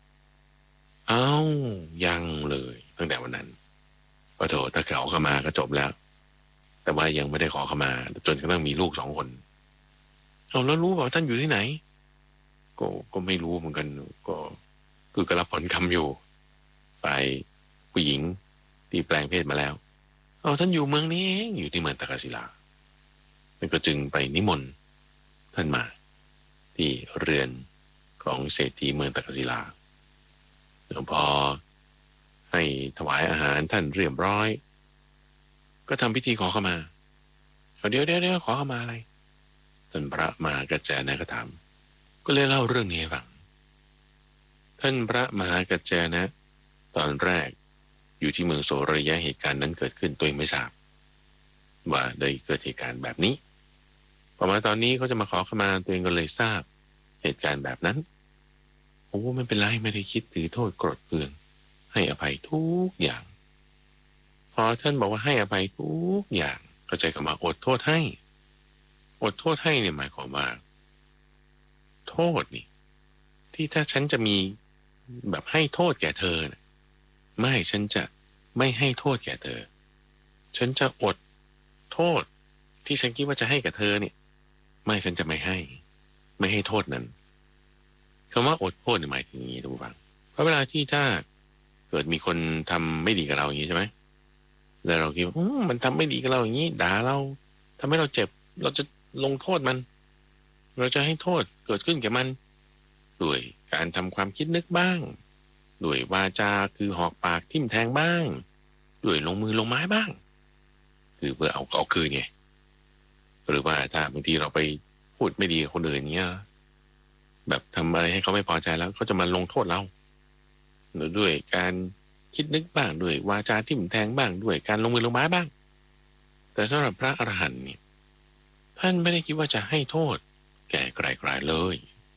ยังเลยตั้งแต่วันนั้นพอโถถ้าขอขมาก็จบแล้วแต่ว่ายังไม่ได้ขอขมาจนกระทั่งมีลูก2 คนแล้วรู้เปล่าท่านอยู่ที่ไหนก็ไม่รู้เหมือนกันก็รับผลกรรมอยู่ไปผู้หญิงที่แปลงเพศมาแล้วท่านอยู่เมืองนี้เองอยู่ที่เมืองตากศิลามันก็จึงไปนิมนต์ท่านมาที่เรือนของเศรษฐีเมืองตากศิลาพอให้ถวายอาหารท่านเรียบร้อยก็ทำพิธีขอเข้ามาเดี๋ยวขอเข้ามาอะไรท่านพระมหากัจจายนะก็ถามก็เลยเล่าเรื่องนี้ให้ฟังท่านพระมหากัจจายนะตอนแรกอยู่ที่เมืองโสริยะเหตุการณ์นั้นเกิดขึ้นตัวเองไม่ทราบว่าได้เกิดเหตุการณ์แบบนี้พอมาตอนนี้เขาจะมาขอขมาตัวเองก็เลยทราบเหตุการณ์แบบนั้นไม่เป็นไรไม่ได้คิดถือโทษโกรธเคืองให้อภัยทุกอย่างพอท่านบอกว่าให้อภัยทุกอย่างเข้าใจคำว่าอดโทษให้เนี่ยหมายความว่าโทษนี่ที่ถ้าฉันจะมีแบบให้โทษแก่เธอไม่ฉันจะไม่ให้โทษแก่เธอฉันจะอดโทษที่ฉันคิดว่าจะให้กับเธอเนี่ยไม่ฉันจะไม่ให้โทษนั้นคำว่าอดโทษหมายถึงอย่างนี้ทุกฝังเพราะเวลาที่ถ้าเกิดมีคนทำไม่ดีกับเราอย่างนี้ใช่ไหมแล้วเราคิดว่ามันทำไม่ดีกับเราอย่างนี้ด่าเราทำให้เราเจ็บเราจะลงโทษมันเราจะให้โทษเกิดขึ้นแก่มันด้วยการทำความคิดนึกบ้างด้วยวาจาคือหอกปากทิ่มแทงบ้างด้วยลงมือลงไม้บ้างคือเพื่อเอาคืนไงหรือว่าถ้าบางทีเราไปพูดไม่ดีกับคนอื่นเงี้ยแบบทำอะไรให้เขาไม่พอใจแล้วเขาจะมาลงโทษเราหรือด้วยการคิดนึกบ้างด้วยวาจาทิ่มแทงบ้างด้วยการลงมือลงไม้บ้างแต่สำหรับพระอรหันต์เนี่ยท่านไม่ได้คิดว่าจะให้โทษแก่ใครๆเลย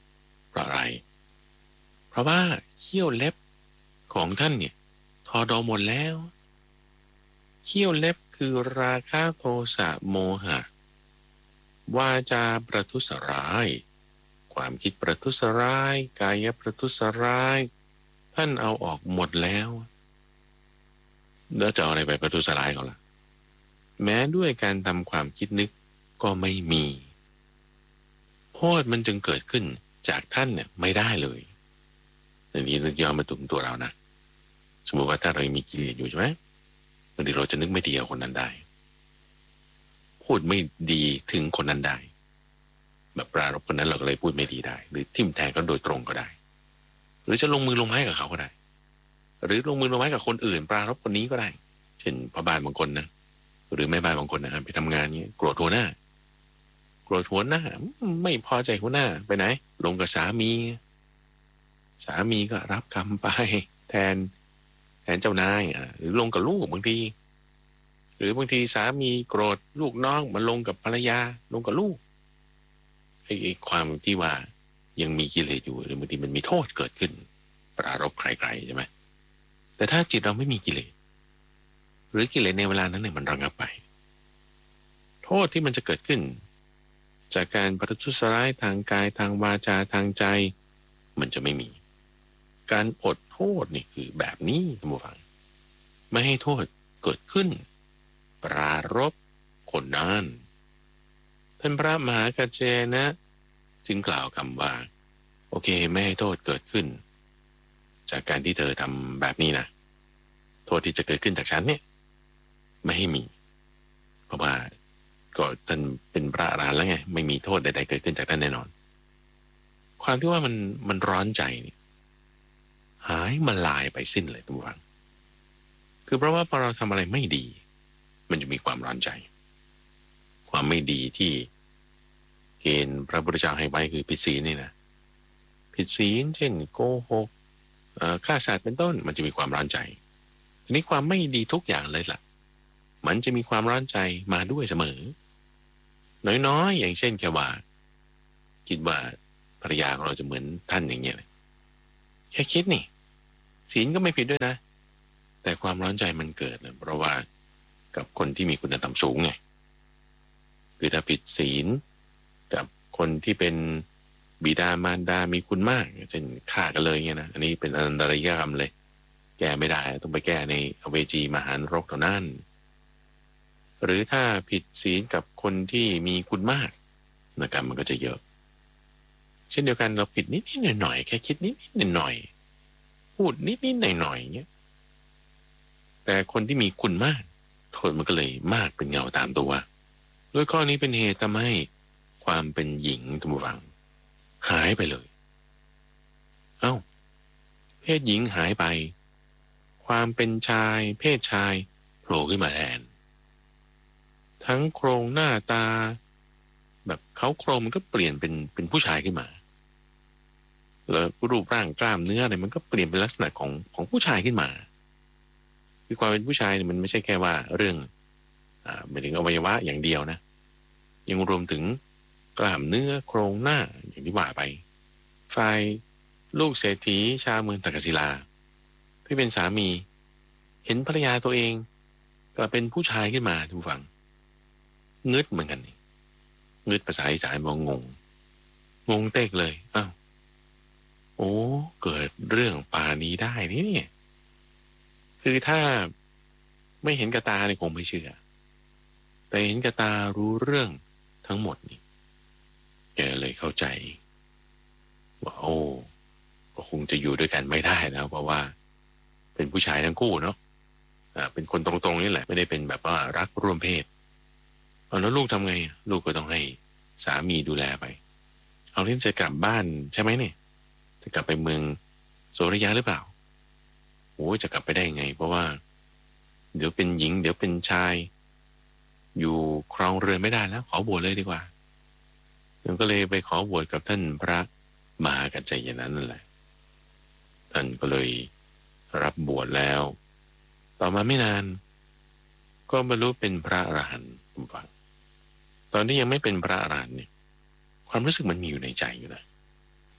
เพราะอะไรเพราะว่าเขี้ยวเล็บของท่านเนี่ยทอดอหมดแล้วเขี้ยวเล็บคือราคะโทสะโมหะวาจาประทุษร้ายความคิดประทุษร้ายกายประทุษร้ายท่านเอาออกหมดแล้วแล้วจะเอาอะไรไปประทุษร้ายเขาล่ะแม้ด้วยการทำความคิดนึกก็ไม่มีโทษมันจึงเกิดขึ้นจากท่านเนี่ยไม่ได้เลยอันนี้นึกย้อนมาถึงตัวเรานะสมมติว่าถ้าเรามีกิเลสอยู่ใช่ไหมบางทีเราจะนึกไม่ดีกับคนนั้นได้พูดไม่ดีถึงคนนั้นได้แบบปรารภคนนั้นเราก็เลยพูดไม่ดีได้หรือทิ่มแทงเขาโดยตรงก็ได้หรือจะลงมือลงไม้กับเขาก็ได้หรือลงมือลงไม้กับคนอื่นปรารภคนนี้ก็ได้เช่นพ่อบ้านบางคนนะหรือแม่บ้านบางคนนะไปทำงานนี้โกรธหัวหน้าไม่พอใจหัวหน้าไปไหนลงกับสามีก็รับกรรมไปแทนเจ้านายหรือลงกับลูกบางทีหรือบางทีสามีโกรธลูกน้องมาลงกับภรรยาลงกับลูกไอ้ความที่ว่ายังมีกิเลสอยู่หรือบางทีมันมีโทษเกิดขึ้นปรารภใครๆใช่ไหมแต่ถ้าจิตเราไม่มีกิเลสหรือกิเลสในเวลานั้นเนี่ยมันระงับไปโทษที่มันจะเกิดขึ้นจากการประทุษร้ายทางกายทางวาจาทางใจมันจะไม่มีการอดโทษนี่คือแบบนี้ท่านผู้ฟังไม่ให้โทษเกิดขึ้นปรารภคนนั้นท่านพระมหากัจเจนะจึงกล่าวคำว่าโอเคไม่ให้โทษเกิดขึ้นจากการที่เธอทำแบบนี้นะโทษที่จะเกิดขึ้นจากฉันเนี่ยไม่ให้มีเพราะว่าก็ท่านเป็นพระอรหันต์แล้วไงไม่มีโทษใดๆเกิดขึ้นจากท่านแน่นอนความที่ว่ามันร้อนใจนี่หายมาลายไปสิ้นเลยทุกวันคือเพราะว่าพอเราทำอะไรไม่ดีมันจะมีความร้อนใจความไม่ดีที่เกณฑ์พระพุทธเจ้าให้ไว้คือผิดศีลนี่นะผิดศีลเช่นโกหกฆ่าสัตว์เป็นต้นมันจะมีความร้อนใจทีนี้ความไม่ดีทุกอย่างเลยล่ะมันจะมีความร้อนใจมาด้วยเสมอน้อยๆอย่างเช่นแค่ว่าคิดว่าภรรยาของเราจะเหมือนท่านอย่างเงี้ยแค่คิดนี่ศีลก็ไม่ผิดด้วยนะแต่ความร้อนใจมันเกิดนะเพราะว่ากับคนที่มีคุณธรรมสูงไงคือถ้าผิดศีลกับคนที่เป็นบิดามารดามีคุณมากเช่นฆ่ากันเลยเงี้ยนะอันนี้เป็นอนันตริยกรรมเลยแก้ไม่ได้ต้องไปแก้ในอเวจีมหานรกเท่านั้นหรือถ้าผิดศีลกับคนที่มีคุณมากนะกรรมมันก็จะเยอะเช่นเดียวกันเราผิดนิดๆหน่อยๆแค่คิดนิดๆหน่อยๆพูดนิดๆหน่อยๆเงี้ยแต่คนที่มีคุณมากโทษมันก็เลยมากเป็นเงาตามตัวด้วยข้อนี้เป็นเหตุทำให้ความเป็นหญิงทุกฝั่งหายไปเลยเอ้าเพศหญิงหายไปความเป็นชายเพศชายโผล่ขึ้นมาแทนทั้งโครงหน้าตาแบบเขาโครงมันก็เปลี่ยนเป็นผู้ชายขึ้นมาแล้วรูปร่างกล้ามเนื้ออะไรมันก็เปลี่ยนเป็นลักษณะของผู้ชายขึ้นมาคือความเป็นผู้ชายเนี่ยมันไม่ใช่แค่ว่าเรื่องหมายถึงอวัยวะอย่างเดียวนะยังรวมถึงกล้ามเนื้อโครงหน้าอย่างที่ว่าไปฝ่ายลูกเศรษฐีชาวเมืองตากศิลาที่เป็นสามีเห็นภรรยาตัวเองกลับเป็นผู้ชายขึ้นมาทุกฝั่งงึดเหมือนกันงึดภาษาอีสานบอกงงเต๊กเลยอ้าวโอ้เกิดเรื่องป่านี้ได้นี่เนี่ยคือถ้าไม่เห็นกับตาเนี่ยคงไม่เชื่อแต่เห็นกับตารู้เรื่องทั้งหมดนี่แกเลยเข้าใจว่าโอ้ก็คงจะอยู่ด้วยกันไม่ได้แล้วเพราะว่าเป็นผู้ชายทั้งคู่เนาะเป็นคนตรงๆนี่แหละไม่ได้เป็นแบบว่ารักร่วมเพศแล้วลูกทำไงลูกก็ต้องให้สามีดูแลไปเอาเล่นจะกลับบ้านใช่ไหมเนี่ยจะกลับไปเมืองโสริยะหรือเปล่าโอ้จะกลับไปได้ไงเพราะว่าเดี๋ยวเป็นหญิงเดี๋ยวเป็นชายอยู่ครองเรือนไม่ได้แล้วขอบวชเลยดีกว่ามันก็เลยไปขอบวชกับท่านพระมหากัจจายนะนั่นแหละท่านก็เลยรับบวชแล้วต่อมาไม่นานก็บรรลุเป็นพระอรหันต์ฟังตอนที่ยังไม่เป็นพระอรหันต์เนี่ยความรู้สึกมันมีอยู่ในใจอยู่นะก็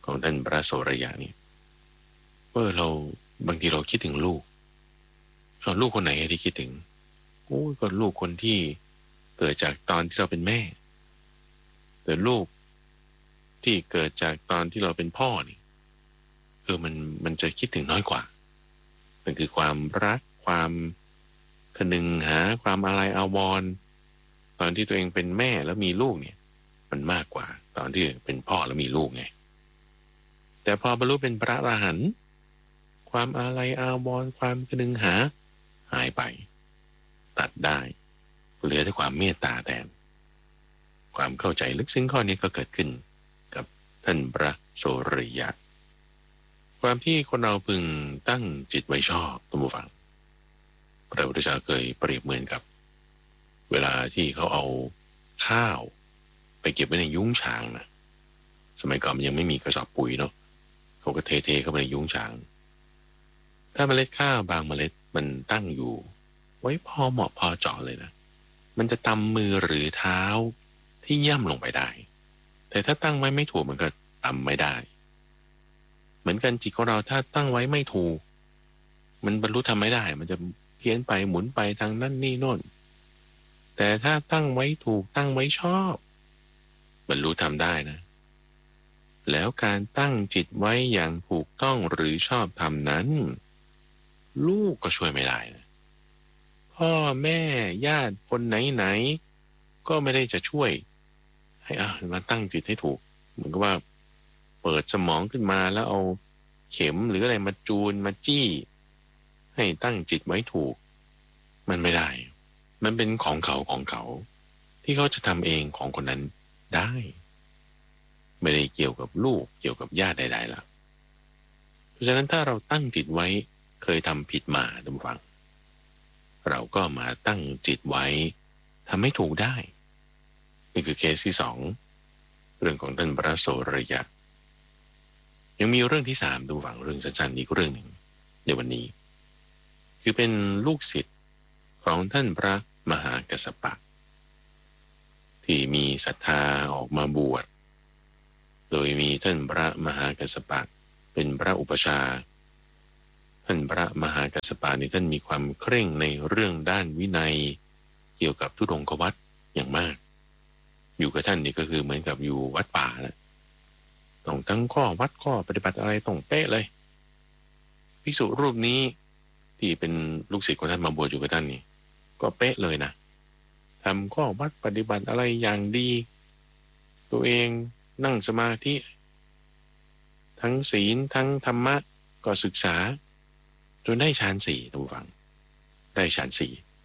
ของท่านพระโสรยะนี่เราบางทีเราคิดถึงลูกลูกคนไหนที่คิดถึงก็ลูกคนที่เกิดจากตอนที่เราเป็นแม่แต่ลูกที่เกิดจากตอนที่เราเป็นพ่อนี่มันจะคิดถึงน้อยกว่ามันคือความรักความคนึงหาความอาลัยอาวรณ์ตอนที่ตัวเองเป็นแม่แล้วมีลูกเนี่ยมันมากกว่าตอนที่เป็นพ่อแล้วมีลูกไงแต่พอบรรลุเป็นพระอรหันต์ความอาลัยอาวรณ์ความคนึงหาหายไปตัดได้เหลือแต่ความเมตตาแทนความเข้าใจลึกซึ้งข้อนี้ก็เกิดขึ้นกับท่านพระโสรยะความที่คนเราพึงตั้งจิตไว้ชอบท่านผู้ฟังพระพุทธเจ้าเคยเปรียบเหมือนกับเวลาที่เขาเอาข้าวไปเก็บไว้ในยุ้งฉางนะสมัยก่อนมันยังไม่มีกระสอบปุ๋ยเนาะเขาก็เทเข้าไปในยุ้งฉางถ้าเมล็ดข้าวบางเมล็ดมันตั้งอยู่ไว้พอเหมาะพอเจาะเลยนะมันจะตำมือหรือเท้าที่ย่ำลงไปได้แต่ถ้าตั้งไว้ไม่ถูกมันก็ตำไม่ได้เหมือนกันจิตของเราถ้าตั้งไว้ไม่ถูกมันบรรลุทำไม่ได้มันจะเพี้ยนไปหมุนไปทางนั่นนี่โน่นแต่ถ้าตั้งไว้ถูกตั้งไว้ชอบบรรลุทำได้นะแล้วการตั้งจิตไว้อย่างถูกต้องหรือชอบทำนั้นลูกก็ช่วยไม่ได้นะพ่อแม่ญาติคนไหนก็ไม่ได้จะช่วยให้มาตั้งจิตให้ถูกเหมือนกับว่าเปิดสมองขึ้นมาแล้วเอาเข็มหรืออะไรมาจูนมาจี้ให้ตั้งจิตไว้ถูกมันไม่ได้มันเป็นของเขาที่เขาจะทำเองของคนนั้นได้ไม่ได้เกี่ยวกับลูกเกี่ยวกับญาติใดๆล่ะเพราะฉะนั้นถ้าเราตั้งจิตไว้เคยทำผิดมาท่านผู้ฟังเราก็มาตั้งจิตไว้ทำให้ถูกได้นี่คือเคสที่2เรื่องของท่านพระโสรยะยังมีเรื่องที่3ท่านผู้ฟังเรื่องสั้นๆอีกเรื่องหนึ่งในวันนี้คือเป็นลูกศิษย์ของท่านพระมหากัสสปะที่มีศรัทธาออกมาบวชโดยมีท่านพระมหากัสสปะเป็นพระอุปชาท่านพระมหากัสสปะนี่ท่านมีความเคร่งในเรื่องด้านวินัยเกี่ยวกับธุดงควัตรอย่างมากอยู่กับท่านนี่ก็คือเหมือนกับอยู่วัดป่านะต้องทั้งข้อวัดข้อปฏิบัติอะไรต้องเป๊ะเลยภิกษุรูปนี้ที่เป็นลูกศิษย์ของท่านมาบวชอยู่กับท่านนี่ก็เป๊ะเลยนะทำข้อวัดปฏิบัติอะไรอย่างดีตัวเองนั่งสมาธิทั้งศีลทั้งธรรมะก็ศึกษาจนได้ฌาน4ท่านผู้ฟังได้ฌาน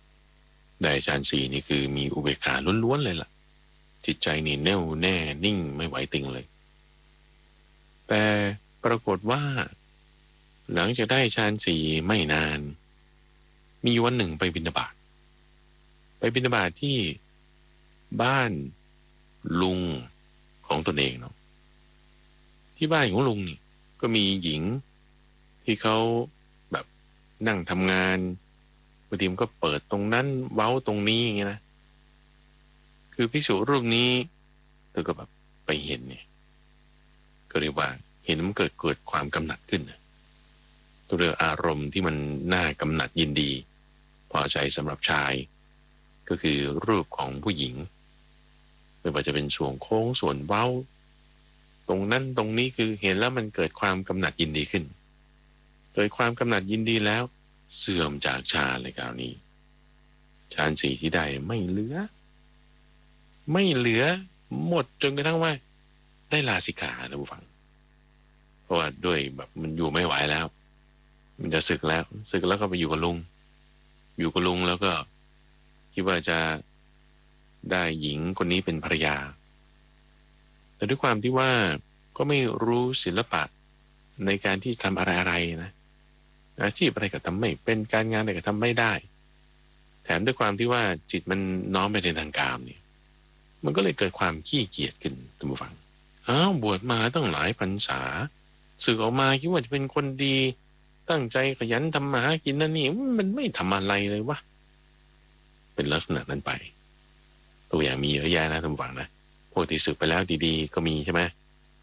4นี่คือมีอุเบกขาล้วนๆเลยล่ะจิตใจนี่แน่วแน่นิ่งไม่ไหวติงเลยแต่ปรากฏว่าหลังจากได้ฌาน4ไม่นานมีวันหนึ่งไปบิณฑบาตที่บ้านลุงของตนเองเนาะที่บ้านของลุงนี่ก็มีหญิงที่เขาแบบนั่งทำงานบางทีมันก็เปิดตรงนั้นเว้าตรงนี้อย่างเงี้ยนะคือภิกษุรูปนี้เธอก็แบบไปเห็นเนี่ยก็เรียกว่าเห็นมันเกิดความกำหนัดขึ้นนะตัวเรื่องอารมณ์ที่มันน่ากำหนัดยินดีพอใจสำหรับชายก็คือรูปของผู้หญิงไม่ว่าจะเป็นส่วนโค้งส่วนเว้าตรงนั้นตรงนี้คือเห็นแล้วมันเกิดความกำหนัดยินดีขึ้นโดยความกำหนัดยินดีแล้วเสื่อมจากฌานเลยคราวนี้ฌาน4ที่ได้ไม่เหลือหมดจนกระทั่งว่าได้ลาสิกขาท่านผู้ฟังเพราะว่าด้วยแบบมันอยู่ไม่ไหวแล้วมันจะศึกแล้วก็ไปอยู่กับลุงแล้วก็คิดว่าจะได้หญิงคนนี้เป็นภรรยาแต่ด้วยความที่ว่าก็ไม่รู้ศิลปะในการที่ทำอะไรนะอาชีพอะไรก็ทำไม่เป็นการงานอะไรก็ทำไม่ได้แถมด้วยความที่ว่าจิตมันน้อมไปในทางกามเนี่ยมันก็เลยเกิดความขี้เกียจขึ้นท่านผู้ฟังบวชมาตั้งหลายพรรษาสึกออกมาคิดว่าจะเป็นคนดีตั้งใจขยันทำมาหากินนั่นนี่มันไม่ทำอะไรเลยวะเป็นลักษณะนั้นไปตัวอย่างมีเยอะแยะนะท่านผู้ฟังนะพวกที่สึกไปแล้วดีๆก็มีใช่ไหมแ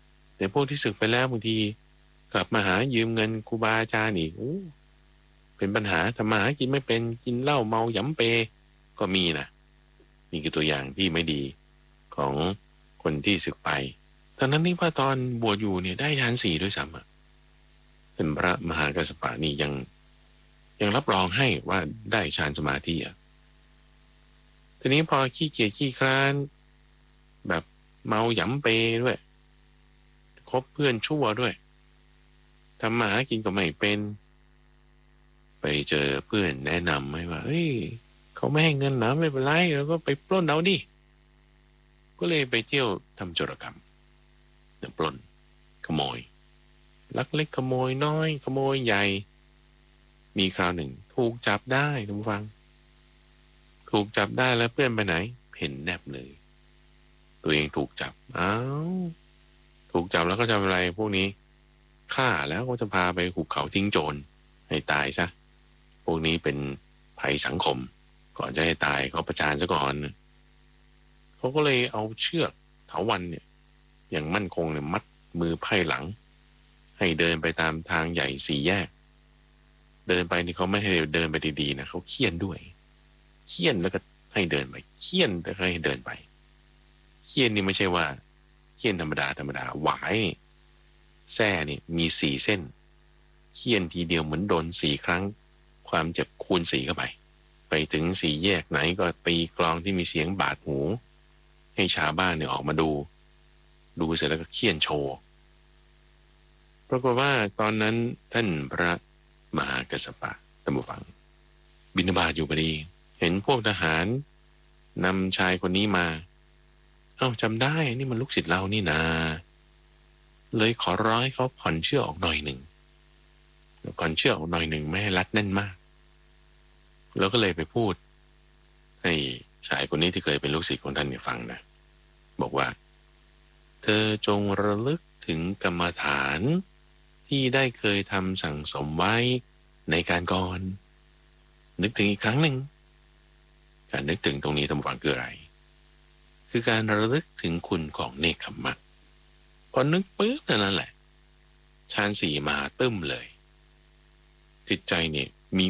แต่พวกที่ศึกไปแล้วบางทีกลับมาหายืมเงินครูบาอาจารย์อีกเป็นปัญหาทำมาหากินไม่เป็นกินเหล้าเมาหยำเปก็มีนะนี่คือตัวอย่างที่ไม่ดีของคนที่ศึกไปตอนนั้นนี่ว่าตอนบวชอยู่เนี่ยได้ฌาน4ด้วยซ้ำเป็นพระมหากัสสปะนี่ยังรับรองให้ว่าได้ฌานสมาธิทีนี้พอขี้เกียจขี้คร้านแบบเมาหยำเปด้วยคบเพื่อนชั่วด้วยทำมาหากินก็ไม่เป็นไปเจอเพื่อนแนะนำให้ว่าเฮ้ยเขาไม่ให้เงินนะไม่เป็นไรแล้วก็ไปปล้นเอาดิก็เลยไปเที่ยวทำโจรกรรมปล้นขโมยลักเล็กขโมยน้อยขโมยใหญ่มีคราวหนึ่งถูกจับได้ทุกฟังถูกจับได้แล้วเพื่อนไปไหนเห็นแนบเลยตัวเองถูกจับถูกจับแล้วก็จะอะไรพวกนี้ฆ่าแล้วก็จะพาไปหุบเขาทิ้งโจรให้ตายซะพวกนี้เป็นภัยสังคมก่อนจะให้ตายเขาประจานซะก่อนเขาก็เลยเอาเชือกเถาวัลย์เนี่ยอย่างมั่นคงเนี่ยมัดมือไพ่หลังให้เดินไปตามทางใหญ่4 แยกเดินไปนี่เขาไม่ให้เดินไปดีๆนะเขาเคี่ยนด้วยเคี่ยนแล้วก็ให้เดินไปเคี่ยนแล้วก็ให้เดินไปเคี่ยนนี่ไม่ใช่ว่าเคี่ยนธรรมดาหวายแส้นี่มี4 เส้นเคี่ยนทีเดียวเหมือนโดน4 ครั้งความเจ็บคูณ4เข้าไปถึง4 แยกไหนก็ตีกลองที่มีเสียงบาดหูให้ชาวบ้านเนี่ยออกมาดูเสร็จแล้วก็เคี่ยนโชว์ปรากฏว่าตอนนั้นท่านพระมหากัสสปะท่านผู้ฟังบิณฑบาตอยู่พอดีเห็นพวกทหารนำชายคนนี้มาจำได้นี่มันลูกศิษย์เรานี่นาเลยขอร้อยเขาผ่อนเชือกออกหน่อยหนึ่งผ่อนเชือกออกหน่อยหนึ่งไม่ให้รัดแน่นมากแล้วก็เลยไปพูดให้ชายคนนี้ที่เคยเป็นลูกศิษย์ของท่านเนี่ยฟังนะบอกว่าเธอจงระลึกถึงกรรมฐานที่ได้เคยทำสั่งสมไว้ในการก่อนนึกถึงอีกครั้งหนึ่งการนึกถึงตรงนี้ท่านผู้ฟังคืออะไรคือการระลึกถึงคุณของเนกขัมมะพอนึกปุ๊บนั่นแหละฌาน4มาตึ้มเลยจิตใจเนี่ย